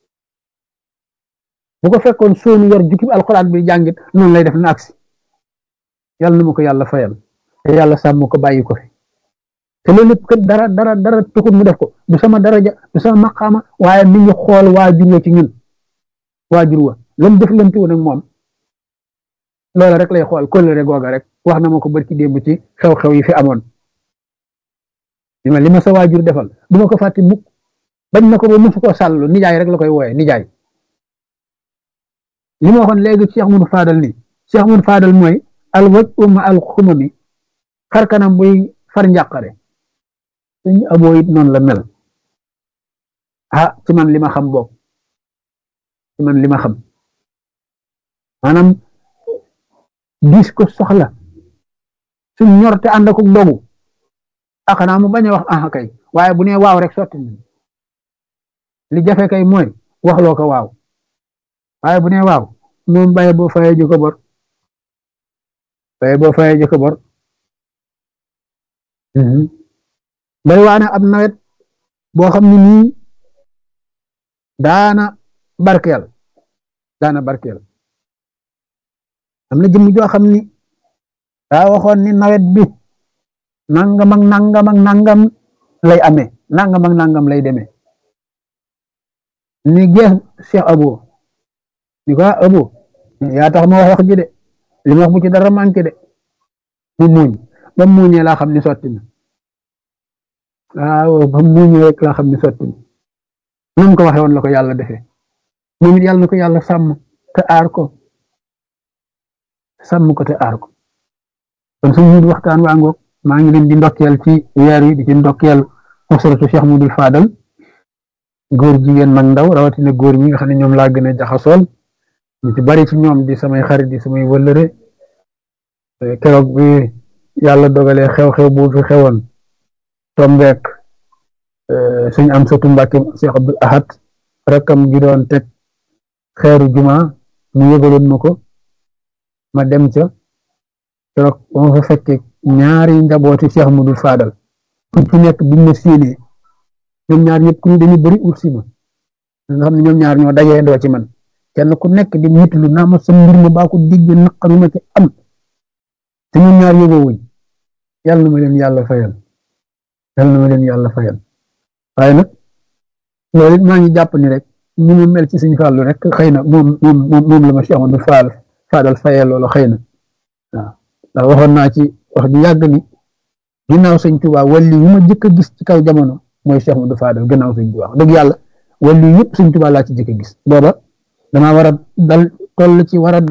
S1: bu ko fekkoon soonu yor jukkib alxuraan bi jàngit noonu lay def na agsi yàlla na ma ko yàlla fayal te yàlla sàmm ko bàyyi ko fi te loolu lépp kat dara tuxut mu def ko du sama daraja du sama maqaama waaye mi ngi xool waajur wa ci ñun waajur wa lam def lante woon ak moom loola rek lay xool kóllëre googa rek wax na ma ko barki démb ci xew-xew yi fi amoon li ma sa waajur defal du ma ko fàtte mukk bañ na ko ba musu ko sàllu nijaay rek la koy wooye nijaay li ma waxoon léegi Cheikh Modou Fadal ni Cheikh Modou Fadal mooy al waj uma al xumami xar kanam buy far njàqare suñu aboo it noonu la mel ci man li ma xam boog maanaam diis ko soxla suñ ñor te ànd ak dogu xanaa mu bañ a wax kay waaye bu nee waaw rek sotti na li jafe kay mooy waxloo ko waaw waaye bu nee waaw moom baye boo fayee ji ko bor bari waane ab nawet boo xam ne nii daana barkeel am na jëmm joo xam ni daa waxoon ni nawet bi nangam ak nangam lay amee nangam ak nangam lay demee ni gees Cheikh Abo ni ko Abo yaa tax ma wax ji de li ma wax bu ci dara manqué de mu muuñ ba mu muuñee laa xam ni sotti na waaw ba mu muuñee rek laa xam ni sotti na nam ko waxee woon la ko yàlla defee moom it yàlla na ko yàlla sàmm te aar ko kon suñu waxtaan waa ngoog maa ngi leen di ndokkeel ci weer wi di ci ndokkeel usratu Cheikh Modou Fadal góor jigéen mag ndaw rawatina góor ñi nga xam ne ñoom laa gën a jaxasool ñu ci bari ci ñoom di samay xarit di samay wëllëre keroog bi yàlla dogalee xew-xew bu fi xewoon tombeek suñ am satu Mbàkke Cheikh Abdul Ahad rakkam gi doon teg xeeru juma mu yëgaloon ma ko ma dem ca keroog ba ma fa fekkee ñaari njabooti Cheikh Modou Fadal ku ci nekk biñ ma séenee ñoom ñaar ñëpp ku ñu dañu bëri ut si ma nga xam ne ñoom ñaar ñoo dajee ndoo ci man kenn ku nekk di mitlu naa ma sa mbir ma baa ko digg naqaru ma ci am te ñun ñaar yóbboo wuñ yàlla na ma leen yàlla fayal yàlla na ma leen yàlla fayal waaye nag loolu it maa ngi jàpp ni rek ni mu mel ci Sëñ Fallu rek xëy na moom la ma Cheikh Amadou Fadal fayal loolu xëy na waaw ndax waxoon naa ci wax ju yàgg ni ginnaaw Sëñ Tuubaa wàlli yu ma jëkk a gis ci kaw jamono mooy Cheikh Amadou Fadal gannaaw Sëñ Tuubaa dëgg yàlla wàlli yëpp Sëñ Tuubaa laa ci jëkk a gis booba damaa war a dal toll ci war a